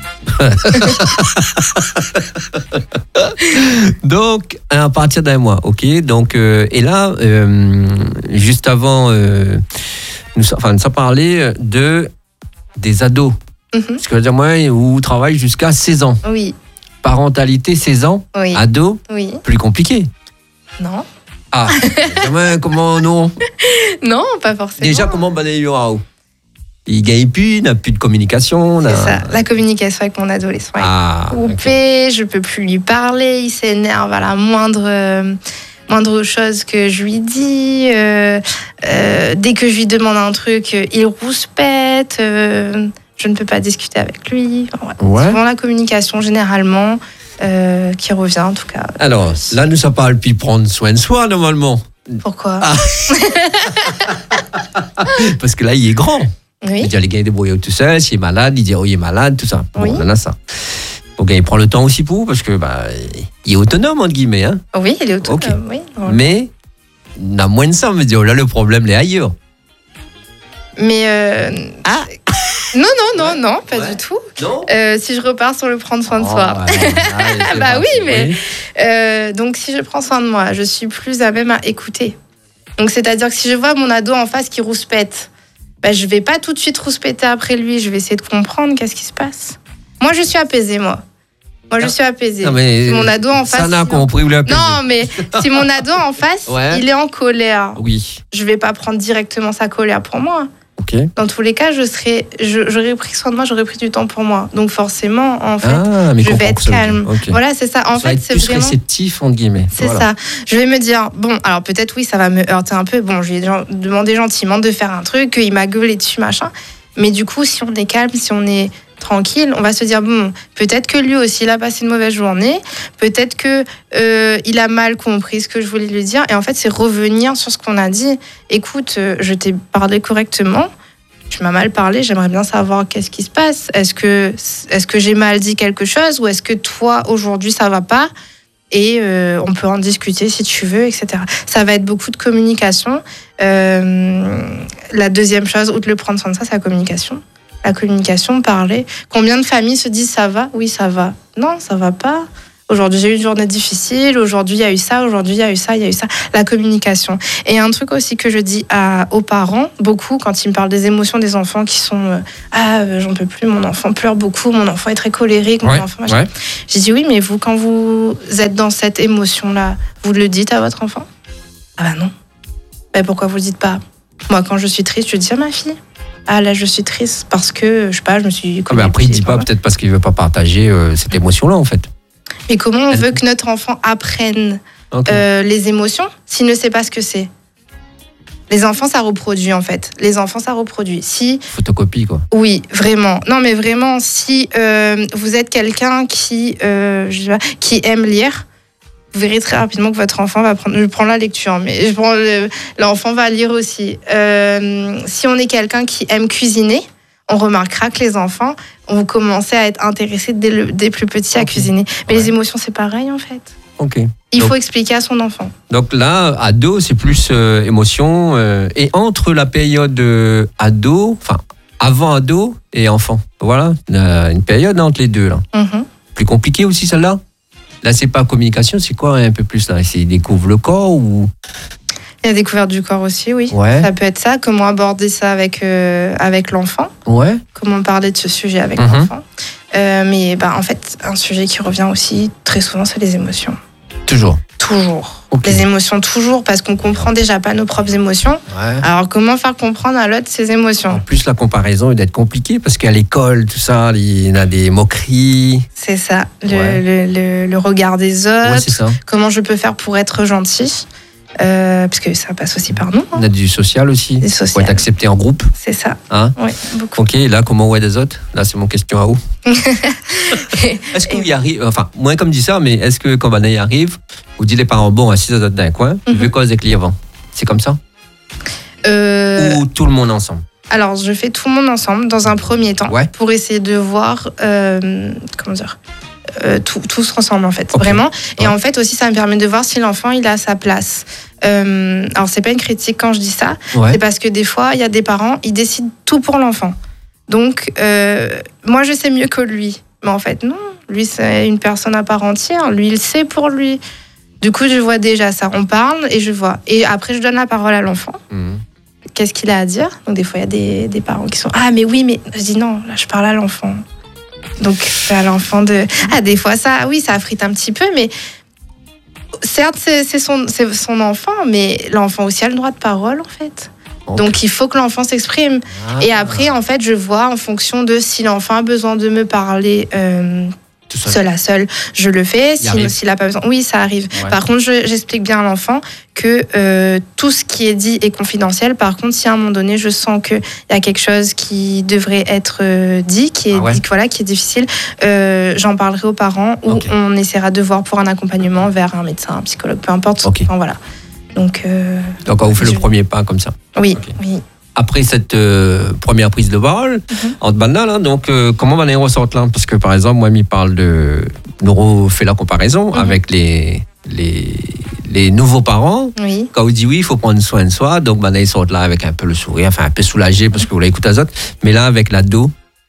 Speaker 2: Donc, à partir d'1 mois, ok. Donc, et là, juste avant, nous avons parlé des ados. Ce que veut dire, moi, où travaille jusqu'à 16 ans.
Speaker 1: Oui.
Speaker 2: Parentalité 16 ans, ado, plus compliqué.
Speaker 1: Non.
Speaker 2: Ah, comment non?
Speaker 1: Non, pas forcément.
Speaker 2: Déjà, comment balayer il gagne plus, il n'a plus de communication.
Speaker 1: C'est ça, la communication avec mon adolescent est coupée, je peux plus lui parler, il s'énerve à la moindre chose que je lui dis. Dès que je lui demande un truc, il rouspète. Je ne peux pas discuter avec lui. C'est vraiment la communication, généralement, qui revient, en tout cas.
Speaker 2: Alors, là, nous, ça parle puis prendre soin de soi, normalement.
Speaker 1: Pourquoi
Speaker 2: Parce que là, il est grand.
Speaker 1: Oui.
Speaker 2: Il dit, les gars, il débrouille tout seul. S'il est malade, il dit, il est malade, tout ça. Bon, on a ça. Donc, il prend le temps aussi pour, parce que il est autonome, entre guillemets. Hein.
Speaker 1: Oui, il est autonome, oui.
Speaker 2: Voilà. Mais, on a moins de ça, on me dit, là, le problème, il est ailleurs.
Speaker 1: Mais... Non, pas du tout.
Speaker 2: Non.
Speaker 1: Si je repars sur le prendre soin de soi. Donc, si je prends soin de moi, je suis plus à même à écouter. Donc, c'est-à-dire que si je vois mon ado en face qui rouspète, je vais pas tout de suite rouspéter après lui. Je vais essayer de comprendre qu'est-ce qui se passe. Moi, je suis apaisée, je suis apaisée.
Speaker 2: Non, mais
Speaker 1: si mon ado en face...
Speaker 2: Ça n'a compris où l'apaiser.
Speaker 1: Non, mais si mon ado en face, il est en colère.
Speaker 2: Oui.
Speaker 1: Je vais pas prendre directement sa colère pour moi.
Speaker 2: Okay.
Speaker 1: Dans tous les cas, j'aurais pris soin de moi, j'aurais pris du temps pour moi. Donc forcément, en fait, je vais être calme.
Speaker 2: Okay.
Speaker 1: Voilà, c'est ça. En fait, c'est
Speaker 2: plus
Speaker 1: vraiment
Speaker 2: réceptif, entre guillemets.
Speaker 1: C'est ça. Je vais me dire, alors peut-être ça va me heurter un peu. Je lui ai demandé gentiment de faire un truc, il m'a gueulé dessus, machin. Mais du coup, si on est calme, si on est tranquille, on va se dire bon, peut-être que lui aussi il a passé une mauvaise journée, peut-être que il a mal compris ce que je voulais lui dire, et en fait c'est revenir sur ce qu'on a dit. Écoute, je t'ai parlé correctement, tu m'as mal parlé, j'aimerais bien savoir qu'est-ce qui se passe. Est-ce que j'ai mal dit quelque chose, ou est-ce que toi aujourd'hui ça va pas? Et on peut en discuter si tu veux, etc. Ça va être beaucoup de communication. La deuxième chose, outre le prendre soin de ça, c'est la communication. La communication, parler. Combien de familles se disent ça va? Oui, ça va. Non, ça va pas. Aujourd'hui, j'ai eu une journée difficile. Aujourd'hui, il y a eu ça. Aujourd'hui, il y a eu ça. Il y a eu ça. La communication. Et un truc aussi que je dis aux parents, beaucoup, quand ils me parlent des émotions des enfants qui sont j'en peux plus, mon enfant pleure beaucoup, mon enfant est très colérique, mon enfant. Ouais. J'ai dit oui, mais vous, quand vous êtes dans cette émotion-là, vous le dites à votre enfant? Ah bah non. Bah pourquoi vous le dites pas? Moi, quand je suis triste, je dis à ma fille. Ah là, je suis triste parce que, je sais pas, je me suis...
Speaker 2: Mais après, il dit pas, peut-être parce qu'il veut pas partager cette émotion-là, en fait.
Speaker 1: Mais comment on veut que notre enfant apprenne les émotions s'il ne sait pas ce que c'est? Les enfants, ça reproduit, en fait. Les enfants, ça reproduit. Si...
Speaker 2: Photocopie, quoi.
Speaker 1: Oui, vraiment. Non, mais vraiment, si vous êtes quelqu'un qui aime lire, vous verrez très rapidement que votre enfant va prendre... Je prends la lecture, mais l'enfant va lire aussi. Si on est quelqu'un qui aime cuisiner, on remarquera que les enfants vont commencer à être intéressés dès plus petits à cuisiner. Mais les émotions, c'est pareil, en fait. Il faut expliquer à son enfant.
Speaker 2: Donc là, ado, c'est plus émotion. Et entre la période ado, enfin, avant ado et enfant, voilà, une période entre les deux, là. Plus compliqué aussi, celle-là? Là, c'est pas communication, c'est quoi un peu plus, là? C'est découvre le corps ou...
Speaker 1: Il y a découverte du corps aussi, oui.
Speaker 2: Ouais.
Speaker 1: Ça peut être ça. Comment aborder ça avec l'enfant.
Speaker 2: Ouais.
Speaker 1: Comment parler de ce sujet avec l'enfant. Mais en fait, un sujet qui revient aussi très souvent, c'est les émotions.
Speaker 2: Toujours.
Speaker 1: Les émotions, toujours, parce qu'on comprend déjà pas nos propres émotions. Ouais. Alors, comment faire comprendre à l'autre ses émotions?
Speaker 2: En plus, la comparaison est d'être compliquée, parce qu'à l'école, tout ça, il y en a des moqueries.
Speaker 1: C'est ça. Le regard des autres.
Speaker 2: Ouais, c'est ça.
Speaker 1: Comment je peux faire pour être gentil? Parce que ça passe aussi par nous.
Speaker 2: On a du social aussi. Pour être accepté en groupe.
Speaker 1: C'est ça.
Speaker 2: Hein?
Speaker 1: Oui, beaucoup.
Speaker 2: Ok, là, comment on est des autres? Là, c'est mon question à vous. Est-ce qu'il y arrive, enfin, moi comme dit ça, mais est-ce que quand on y arrive, vous dites les parents, bon, assis dans un coin, je veux cause avec les avant? C'est comme ça? Ou tout le monde ensemble?
Speaker 1: Alors, je fais tout le monde ensemble dans un premier temps pour essayer de voir, comment dire, tous ensemble en fait, vraiment. Et en fait aussi, ça me permet de voir si l'enfant il a sa place. Alors, c'est pas une critique quand je dis ça, c'est parce que des fois, il y a des parents, ils décident tout pour l'enfant. Donc, moi, je sais mieux que lui. Mais en fait, non. Lui, c'est une personne à part entière. Lui, il sait pour lui. Du coup, je vois déjà ça. On parle et je vois. Et après, je donne la parole à l'enfant. Qu'est-ce qu'il a à dire? Donc, des fois, il y a des parents qui sont « Ah, mais oui, mais... » Je dis « Non, là, je parle à l'enfant. » Donc, c'est à l'enfant de... Ah, des fois, ça, oui, ça frite un petit peu, mais... Certes, c'est son enfant, mais l'enfant aussi a le droit de parole, en fait. Donc, il faut que l'enfant s'exprime. Et après, en fait, je vois en fonction de si l'enfant a besoin de me parler seul à seul, je le fais. S'il n'a pas besoin, oui, ça arrive. Ouais. Par contre, j'explique bien à l'enfant que tout ce qui est dit est confidentiel. Par contre, si à un moment donné, je sens qu'il y a quelque chose qui devrait être dit, qui est difficile, j'en parlerai aux parents ou on essaiera de voir pour un accompagnement vers un médecin, un psychologue, peu importe. Enfin, voilà. Donc,
Speaker 2: on vous fait le premier pas comme ça.
Speaker 1: Oui, oui.
Speaker 2: Après cette première prise de parole, entre banal, hein, donc comment on ressort là? Parce que par exemple, moi, il parle de... Nous fait la comparaison avec les nouveaux parents. Oui. Quand on dit oui, il faut prendre soin de soi, donc il sort là avec un peu le sourire, enfin un peu soulagé parce que vous l'avez écouté à autres. Mais là, avec l'ado,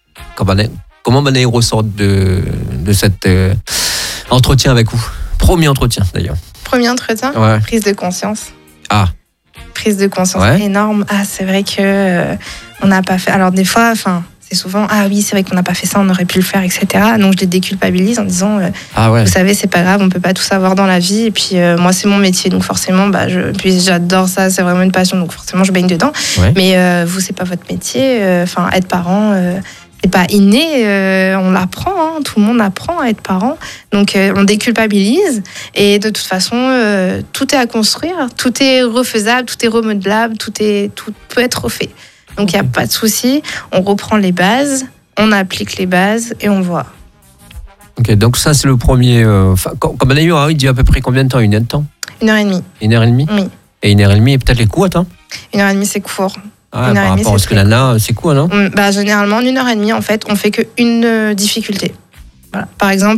Speaker 2: comment on ressort de cet entretien avec vous? Premier entretien, d'ailleurs.
Speaker 1: Premier entretien, prise de conscience.
Speaker 2: Ah.
Speaker 1: Prise de conscience énorme. Ah, c'est vrai que on n'a pas fait. Alors des fois, c'est souvent ah oui, c'est vrai qu'on n'a pas fait ça, on aurait pu le faire, etc. Donc je les déculpabilise en disant vous savez, c'est pas grave, on peut pas tout savoir dans la vie. Et puis moi, c'est mon métier, donc forcément, puis j'adore ça, c'est vraiment une passion, donc forcément, je baigne dedans. Ouais. Mais vous, c'est pas votre métier. Être parent. C'est pas inné, on l'apprend, hein, tout le monde apprend à être parent. Donc on déculpabilise et de toute façon, tout est à construire, tout est refaisable, tout est remodelable, tout peut être refait. Donc il n'y a pas de souci, on reprend les bases, on applique les bases et on voit.
Speaker 2: Ok, donc ça c'est le premier. Comme on a eu, il dit à peu près combien de temps? 1 heure de temps?
Speaker 1: 1h30.
Speaker 2: 1h30?
Speaker 1: Oui.
Speaker 2: Et 1h30, peut-être les coups, attends?
Speaker 1: 1h30, c'est court.
Speaker 2: Ah, par rapport à ce que Nana, c'est quoi, non?
Speaker 1: Généralement, en 1h30, en fait, on fait qu'une difficulté. Voilà. Par exemple,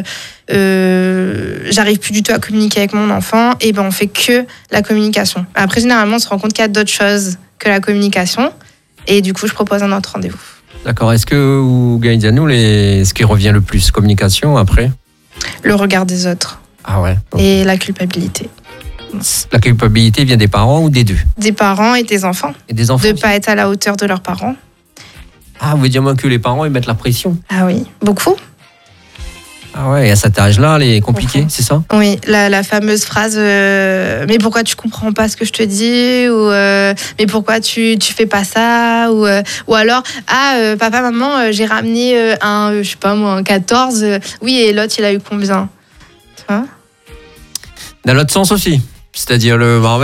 Speaker 1: j'arrive plus du tout à communiquer avec mon enfant, et on fait que la communication. Après, généralement, on se rend compte qu'il y a d'autres choses que la communication, et du coup, je propose un autre rendez-vous.
Speaker 2: D'accord. Est-ce que vous gagnez à nous ce qui revient le plus? Communication, après?
Speaker 1: Le regard des autres.
Speaker 2: Ah ouais.
Speaker 1: Et la culpabilité.
Speaker 2: La culpabilité vient des parents ou des deux? Des
Speaker 1: parents et des enfants.
Speaker 2: Et des enfants.
Speaker 1: De ne pas être à la hauteur de leurs parents.
Speaker 2: Ah, vous voulez dire que les parents, ils mettent la pression?
Speaker 1: Ah oui, beaucoup.
Speaker 2: Ah ouais, et à cet âge-là, elle est compliquée, c'est ça?
Speaker 1: Oui, la fameuse phrase mais pourquoi tu comprends pas ce que je te dis, ou mais pourquoi tu fais pas ça, ou alors papa, maman, j'ai ramené je sais pas moi, un 14, oui, et l'autre il a eu combien? Tu vois?
Speaker 2: Dans l'autre sens aussi. C'est-à-dire, le maman,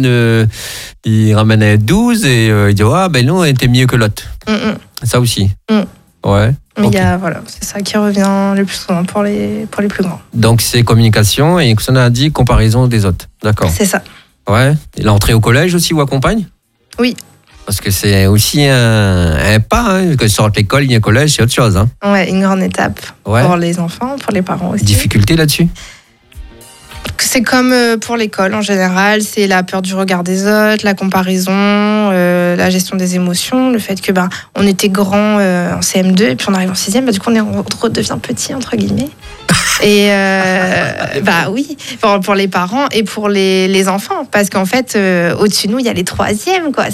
Speaker 2: il ramène un 12 et il dit non, elle était mieux que l'autre. Ça aussi. Ouais.
Speaker 1: Mais voilà, c'est ça qui revient le plus souvent pour les plus grands.
Speaker 2: Donc c'est communication et ça a dit comparaison des autres. D'accord.
Speaker 1: C'est ça.
Speaker 2: Ouais. Et l'entrée au collège aussi ou accompagne?
Speaker 1: Oui.
Speaker 2: Parce que c'est aussi un pas, que sortent l'école, il y a un collège, c'est autre chose. Hein.
Speaker 1: Ouais, une grande étape pour les enfants, pour les parents aussi.
Speaker 2: Difficulté là-dessus?
Speaker 1: C'est comme pour l'école en général, c'est la peur du regard des autres, la comparaison, la gestion des émotions, le fait que on était grand en CM2 et puis on arrive en 6e, du coup on redevient petit entre guillemets. Et oui, pour les parents et pour les enfants, parce qu'en fait au-dessus de nous il y a les 3e, quoi.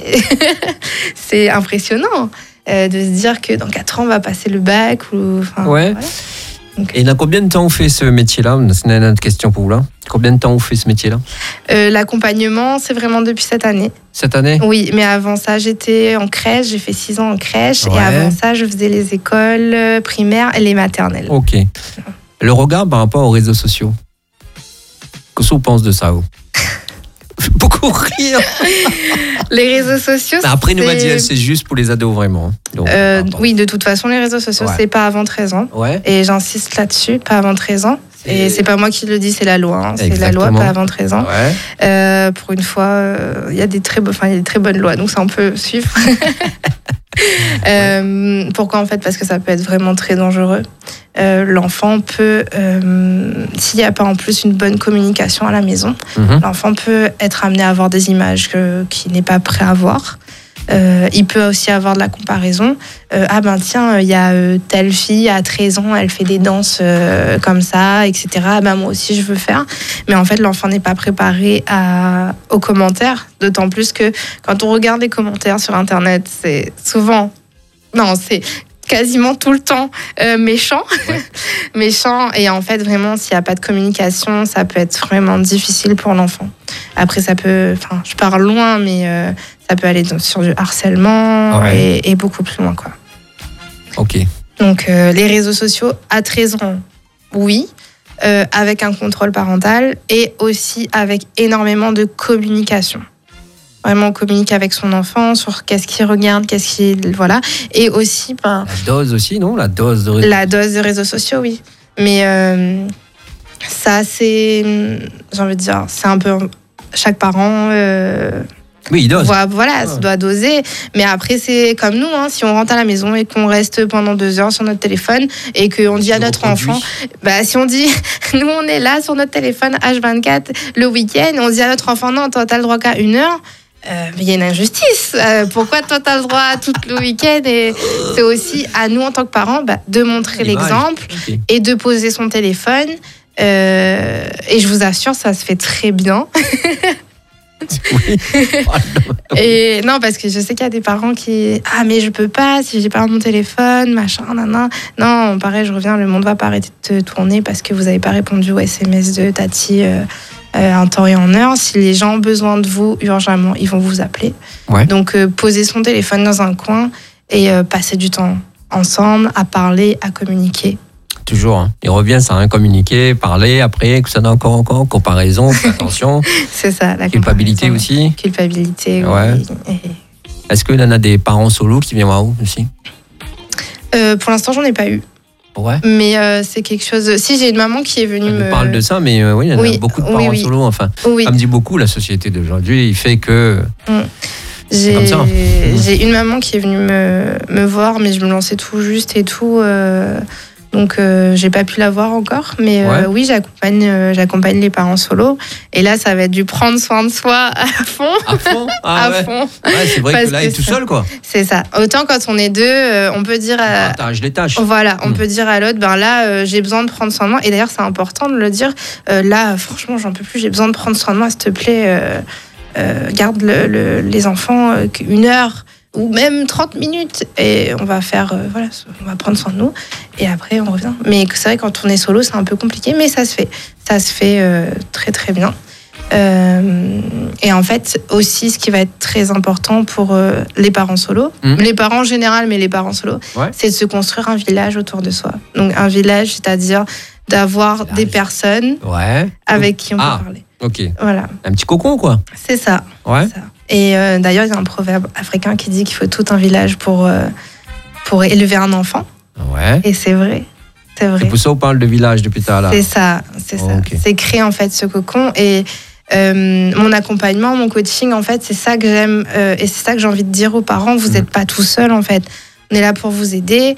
Speaker 1: C'est impressionnant de se dire que dans 4 ans on va passer le bac ou.
Speaker 2: Ouais. Voilà. Okay. Et dans combien de temps on fait ce métier-là? C'est une autre question pour vous là. Combien de temps on fait ce métier-là?
Speaker 1: L'accompagnement, c'est vraiment depuis cette année.
Speaker 2: Cette année?
Speaker 1: Oui, mais avant ça, j'étais en crèche. J'ai fait 6 ans en crèche. Ouais. Et avant ça, je faisais les écoles primaires et les maternelles.
Speaker 2: Ok. Le regard par rapport aux réseaux sociaux. Qu'est-ce que vous pensez de ça, vous? Beaucoup rire.
Speaker 1: Les réseaux sociaux,
Speaker 2: après, nous m'a dit c'est juste pour les ados, vraiment. Donc,
Speaker 1: oui, de toute façon, les réseaux sociaux, c'est pas avant 13 ans.
Speaker 2: Ouais.
Speaker 1: Et j'insiste là-dessus, pas avant 13 ans. Et c'est pas moi qui le dis, c'est la loi. Hein. C'est la loi, pas avant 13 ans.
Speaker 2: Ouais.
Speaker 1: Pour une fois, il y a des très bonnes lois, donc ça, on peut suivre. Pourquoi en fait? Parce que ça peut être vraiment très dangereux. L'enfant peut, s'il n'y a pas en plus une bonne communication à la maison, l'enfant peut être amené à avoir des images qu'il n'est pas prêt à voir. Il peut aussi avoir de la comparaison. Tiens, il y a telle fille à 13 ans, elle fait des danses comme ça, etc. Moi aussi, je veux faire. Mais en fait, l'enfant n'est pas préparé aux commentaires. D'autant plus que quand on regarde les commentaires sur Internet, c'est quasiment tout le temps méchant. Ouais. Méchant. Et en fait, vraiment, s'il n'y a pas de communication, ça peut être vraiment difficile pour l'enfant. Après, ça peut... je parle loin, mais ça peut aller sur du harcèlement et beaucoup plus loin, quoi.
Speaker 2: Ok.
Speaker 1: Donc, les réseaux sociaux, à 13 ans, oui, avec un contrôle parental et aussi avec énormément de communication. Vraiment, on communique avec son enfant sur qu'est-ce qu'il regarde, qu'est-ce qu'il... Voilà. Et aussi...
Speaker 2: La dose aussi, non? La dose de
Speaker 1: réseaux sociaux, oui. Mais ça, c'est... J'ai envie de dire, c'est un peu... Chaque parent...
Speaker 2: oui, il dose.
Speaker 1: Voilà, ça doit doser. Mais après, c'est comme nous, hein, si on rentre à la maison et qu'on reste pendant 2 heures sur notre téléphone et qu'on dit à notre enfant... si on dit... Nous, on est là sur notre téléphone H24 le week-end, on dit à notre enfant, non, toi, t'as le droit qu'à 1 heure. Mais il y a une injustice. Pourquoi toi, t'as le droit tout le week-end? Et c'est aussi à nous, en tant que parents, de montrer l'exemple et de poser son téléphone. Et je vous assure, ça se fait très bien.
Speaker 2: Oui.
Speaker 1: Et non, parce que je sais qu'il y a des parents qui... mais je peux pas, si j'ai pas mon téléphone, machin, nanan. Non, pareil, je reviens, le monde va pas arrêter de tourner parce que vous avez pas répondu au SMS de Tati... en temps et en heure. Si les gens ont besoin de vous urgemment, ils vont vous appeler. Ouais. Donc, poser son téléphone dans un coin et passer du temps ensemble, à parler, à communiquer.
Speaker 2: Toujours. Hein. Il revient, ça, hein, communiquer, parler, après, que ça n'a encore, comparaison, attention.
Speaker 1: C'est ça, la
Speaker 2: culpabilité aussi.
Speaker 1: Culpabilité,
Speaker 2: ouais.
Speaker 1: Oui.
Speaker 2: Est-ce qu'il y en a des parents solos qui viennent voir vous aussi?
Speaker 1: Pour l'instant, j'en ai pas eu.
Speaker 2: Ouais.
Speaker 1: Mais c'est quelque chose. Si, j'ai une maman qui est venue
Speaker 2: Elle me parle de ça, mais oui, il y en a beaucoup de parents solo. Enfin,
Speaker 1: oui.
Speaker 2: ça me dit beaucoup la société d'aujourd'hui. Il fait que. C'est comme ça.
Speaker 1: J'ai une maman qui est venue me voir, mais je me lançais tout juste et tout. Donc, j'ai pas pu la voir encore. Mais oui, j'accompagne les parents solo. Et là, ça va être du prendre soin de soi à fond.
Speaker 2: À fond
Speaker 1: à fond.
Speaker 2: Ouais, c'est vrai que là, il est tout seul, quoi.
Speaker 1: C'est ça. Autant quand on est deux, on peut dire...
Speaker 2: On partage les tâches.
Speaker 1: Voilà, on peut dire à l'autre, ben là, j'ai besoin de prendre soin de moi. Et d'ailleurs, c'est important de le dire. Là, franchement, j'en peux plus. J'ai besoin de prendre soin de moi, s'il te plaît. Garde les enfants 1 heure ou même 30 minutes et on va faire on va prendre soin de nous et après on revient. Mais c'est vrai, quand on est solo, c'est un peu compliqué, mais ça se fait très très bien. Et en fait aussi, ce qui va être très important pour les parents solo, les parents en général, mais les parents solo, c'est de se construire un village autour de soi. Donc un village, c'est-à-dire d'avoir des personnes avec qui on peut parler.
Speaker 2: Ok.
Speaker 1: Voilà.
Speaker 2: Un petit cocon, quoi.
Speaker 1: C'est ça.
Speaker 2: Ouais.
Speaker 1: C'est ça. Et d'ailleurs, il y a un proverbe africain qui dit qu'il faut tout un village pour élever un enfant.
Speaker 2: Ouais.
Speaker 1: Et c'est vrai. C'est vrai.
Speaker 2: C'est pour ça qu'on parle de village depuis tout à l'heure.
Speaker 1: C'est ça. Okay. C'est créer en fait ce cocon. Et mon accompagnement, mon coaching, en fait, c'est ça que j'aime et c'est ça que j'ai envie de dire aux parents. Vous n'êtes pas tout seul, en fait. On est là pour vous aider.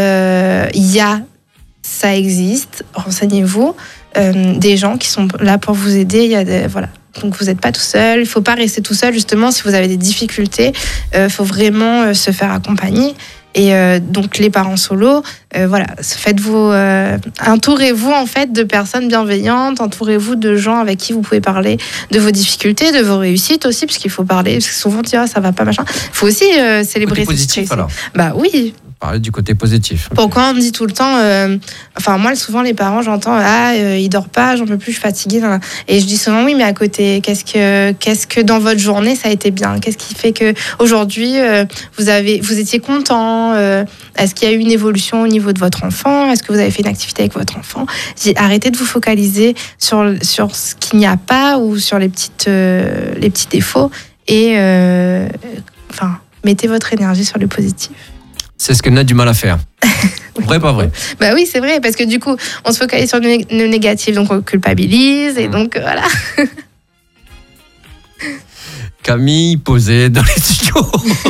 Speaker 1: Ça existe. Renseignez-vous. Des gens qui sont là pour vous aider. Donc vous n'êtes pas tout seul. Il ne faut pas rester tout seul, justement. Si vous avez des difficultés, faut vraiment se faire accompagner. Et donc les parents solos, entourez-vous en fait de personnes bienveillantes, entourez-vous de gens avec qui vous pouvez parler de vos difficultés, de vos réussites aussi, parce qu'il faut parler, parce que souvent on dit ça va pas, machin. Il faut aussi célébrer.
Speaker 2: Côté positif, alors.
Speaker 1: Bah oui.
Speaker 2: Parler du côté positif.
Speaker 1: Pourquoi on me dit tout le temps, moi souvent les parents, j'entends il dort pas, j'en peux plus, je suis fatiguée. Et je dis souvent oui, mais à côté, qu'est-ce que dans votre journée ça a été bien? Qu'est-ce qui fait que aujourd'hui vous étiez content? Est-ce qu'il y a eu une évolution au niveau de votre enfant? Est-ce que vous avez fait une activité avec votre enfant? Arrêtez de vous focaliser sur ce qu'il n'y a pas ou sur les petits défauts et mettez votre énergie sur le positif.
Speaker 2: C'est ce qu'on a du mal à faire. Vrai, pas vrai?
Speaker 1: Bah oui, c'est vrai, parce que du coup, on se focalise sur le négatif, donc on culpabilise, et donc voilà.
Speaker 2: Camille posée dans les studios.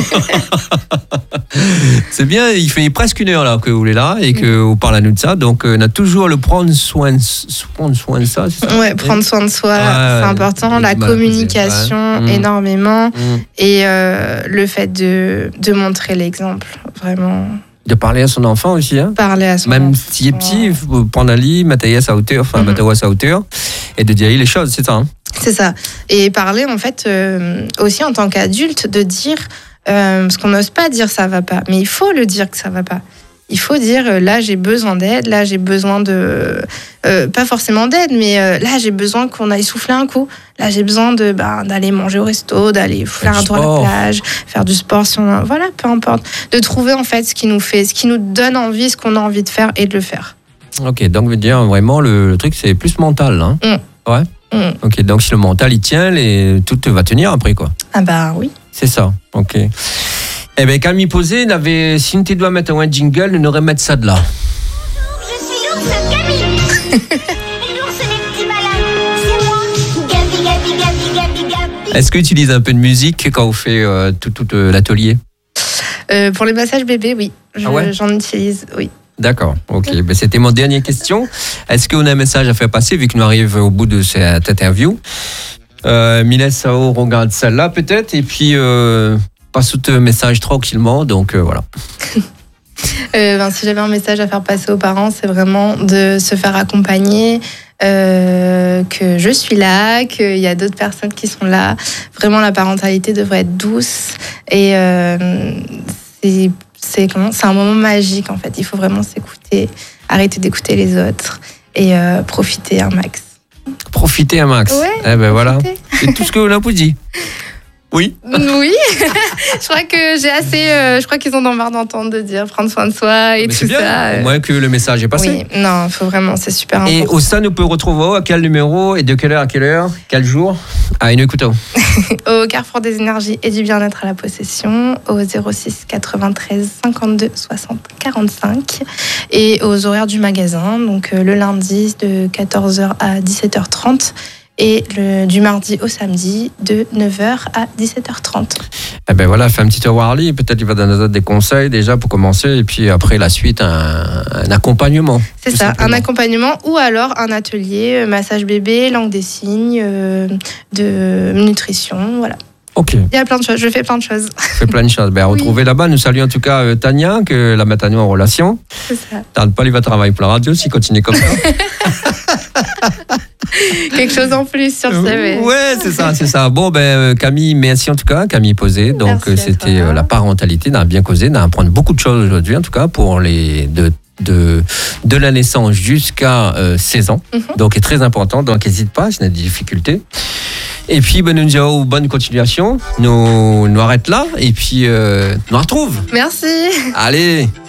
Speaker 2: C'est bien, il fait presque 1 heure là que vous êtes là et que vous parlez à nous de ça. Donc on a toujours le prendre soin de ça, c'est ça?
Speaker 1: Ouais, prendre soin de soi, c'est important. La communication, énormément. Et le fait de montrer l'exemple, vraiment.
Speaker 2: De parler à son enfant aussi. Hein?
Speaker 1: Parler à son
Speaker 2: enfant. Même s'il est petit, il faut prendre un lit, mettre à sa hauteur, et de dire les choses, c'est ça. Hein?
Speaker 1: C'est ça. Et parler, en fait, aussi en tant qu'adulte, de dire, parce qu'on n'ose pas dire ça va pas, mais il faut le dire que ça va pas. Il faut dire, là, j'ai besoin d'aide, là, j'ai besoin de... pas forcément d'aide, mais là, j'ai besoin qu'on aille souffler un coup. Là, j'ai besoin d'aller manger au resto, d'aller faire un tour à la plage, faire du sport, voilà, peu importe. De trouver, en fait, ce qui nous donne envie, ce qu'on a envie de faire et de le faire. Ok,
Speaker 2: donc, veut dire, vraiment, le truc, c'est plus mental, hein? Ouais. Ok, donc si le mental il tient, tout va tenir après, quoi.
Speaker 1: Ah bah oui.
Speaker 2: C'est ça, ok. Eh bien, Camille Posé, si tu dois mettre un jingle, nous devrions mettre ça de là.
Speaker 3: Je suis l'ours Camille. L'ours des petits malins, c'est moi. Gabi.
Speaker 2: Est-ce que tu utilises un peu de musique quand vous faites tout l'atelier?
Speaker 1: Pour les massages bébés, oui. J'en utilise, oui.
Speaker 2: D'accord, ok. Ben, c'était mon dernière question. Est-ce qu'on a un message à faire passer, vu que nous arrivons au bout de cette interview? Mylène Sao regarde celle-là peut-être, et puis passe tout un message tranquillement, donc voilà.
Speaker 1: Si j'avais un message à faire passer aux parents, c'est vraiment de se faire accompagner, que je suis là, qu'il y a d'autres personnes qui sont là. Vraiment, la parentalité devrait être douce et c'est un moment magique en fait. Il faut vraiment s'écouter, arrêter d'écouter les autres et profiter un max.
Speaker 2: Profiter un max.
Speaker 1: Ouais,
Speaker 2: eh ben voilà, c'est tout ce que vous avez dit. Oui.
Speaker 1: Oui, je crois que j'ai assez. Je crois qu'ils en ont marre d'entendre de dire prendre soin de soi et
Speaker 2: Mais
Speaker 1: tout
Speaker 2: c'est bien,
Speaker 1: ça.
Speaker 2: au moins que le message est passé.
Speaker 1: Oui, non, faut vraiment, c'est super important.
Speaker 2: Et au sein, on peut retrouver à quel numéro et de quelle heure à quelle heure, quel jour? Ah, une écoute.
Speaker 1: Au Carrefour des énergies et du bien-être à la possession, au 06 93 52 60 45 et aux horaires du magasin, donc le lundi de 14h à 17h30 et du mardi au samedi de 9h à 17h30.
Speaker 2: Eh ben voilà, fais un petit Warley, peut-être il va donner des conseils déjà pour commencer et puis après la suite un accompagnement.
Speaker 1: C'est ça, simplement. Un accompagnement ou alors un atelier massage bébé, langue des signes, de nutrition, voilà.
Speaker 2: Ok.
Speaker 1: Il y a plein de choses, je fais plein de choses.
Speaker 2: Fais plein de choses. Ben, retrouvez là-bas. Nous saluons en tout cas Tania, que la met à nous en relation.
Speaker 1: C'est ça.
Speaker 2: Tarde pas, il va travailler pour la radio s'il continue comme ça.
Speaker 1: Quelque chose en plus sur le CV.
Speaker 2: Ouais, c'est ça. Bon, ben Camille, merci en tout cas. Camille Posé. Donc c'était la parentalité. On a bien causé. On a appris beaucoup de choses aujourd'hui, en tout cas, pour les de la naissance jusqu'à 16 ans. Donc, c'est très important. Donc, n'hésite pas si on a des difficultés. Et puis, ben, nous disons bonne continuation. Nous arrête là. Et puis, nous retrouve.
Speaker 1: Merci.
Speaker 2: Allez.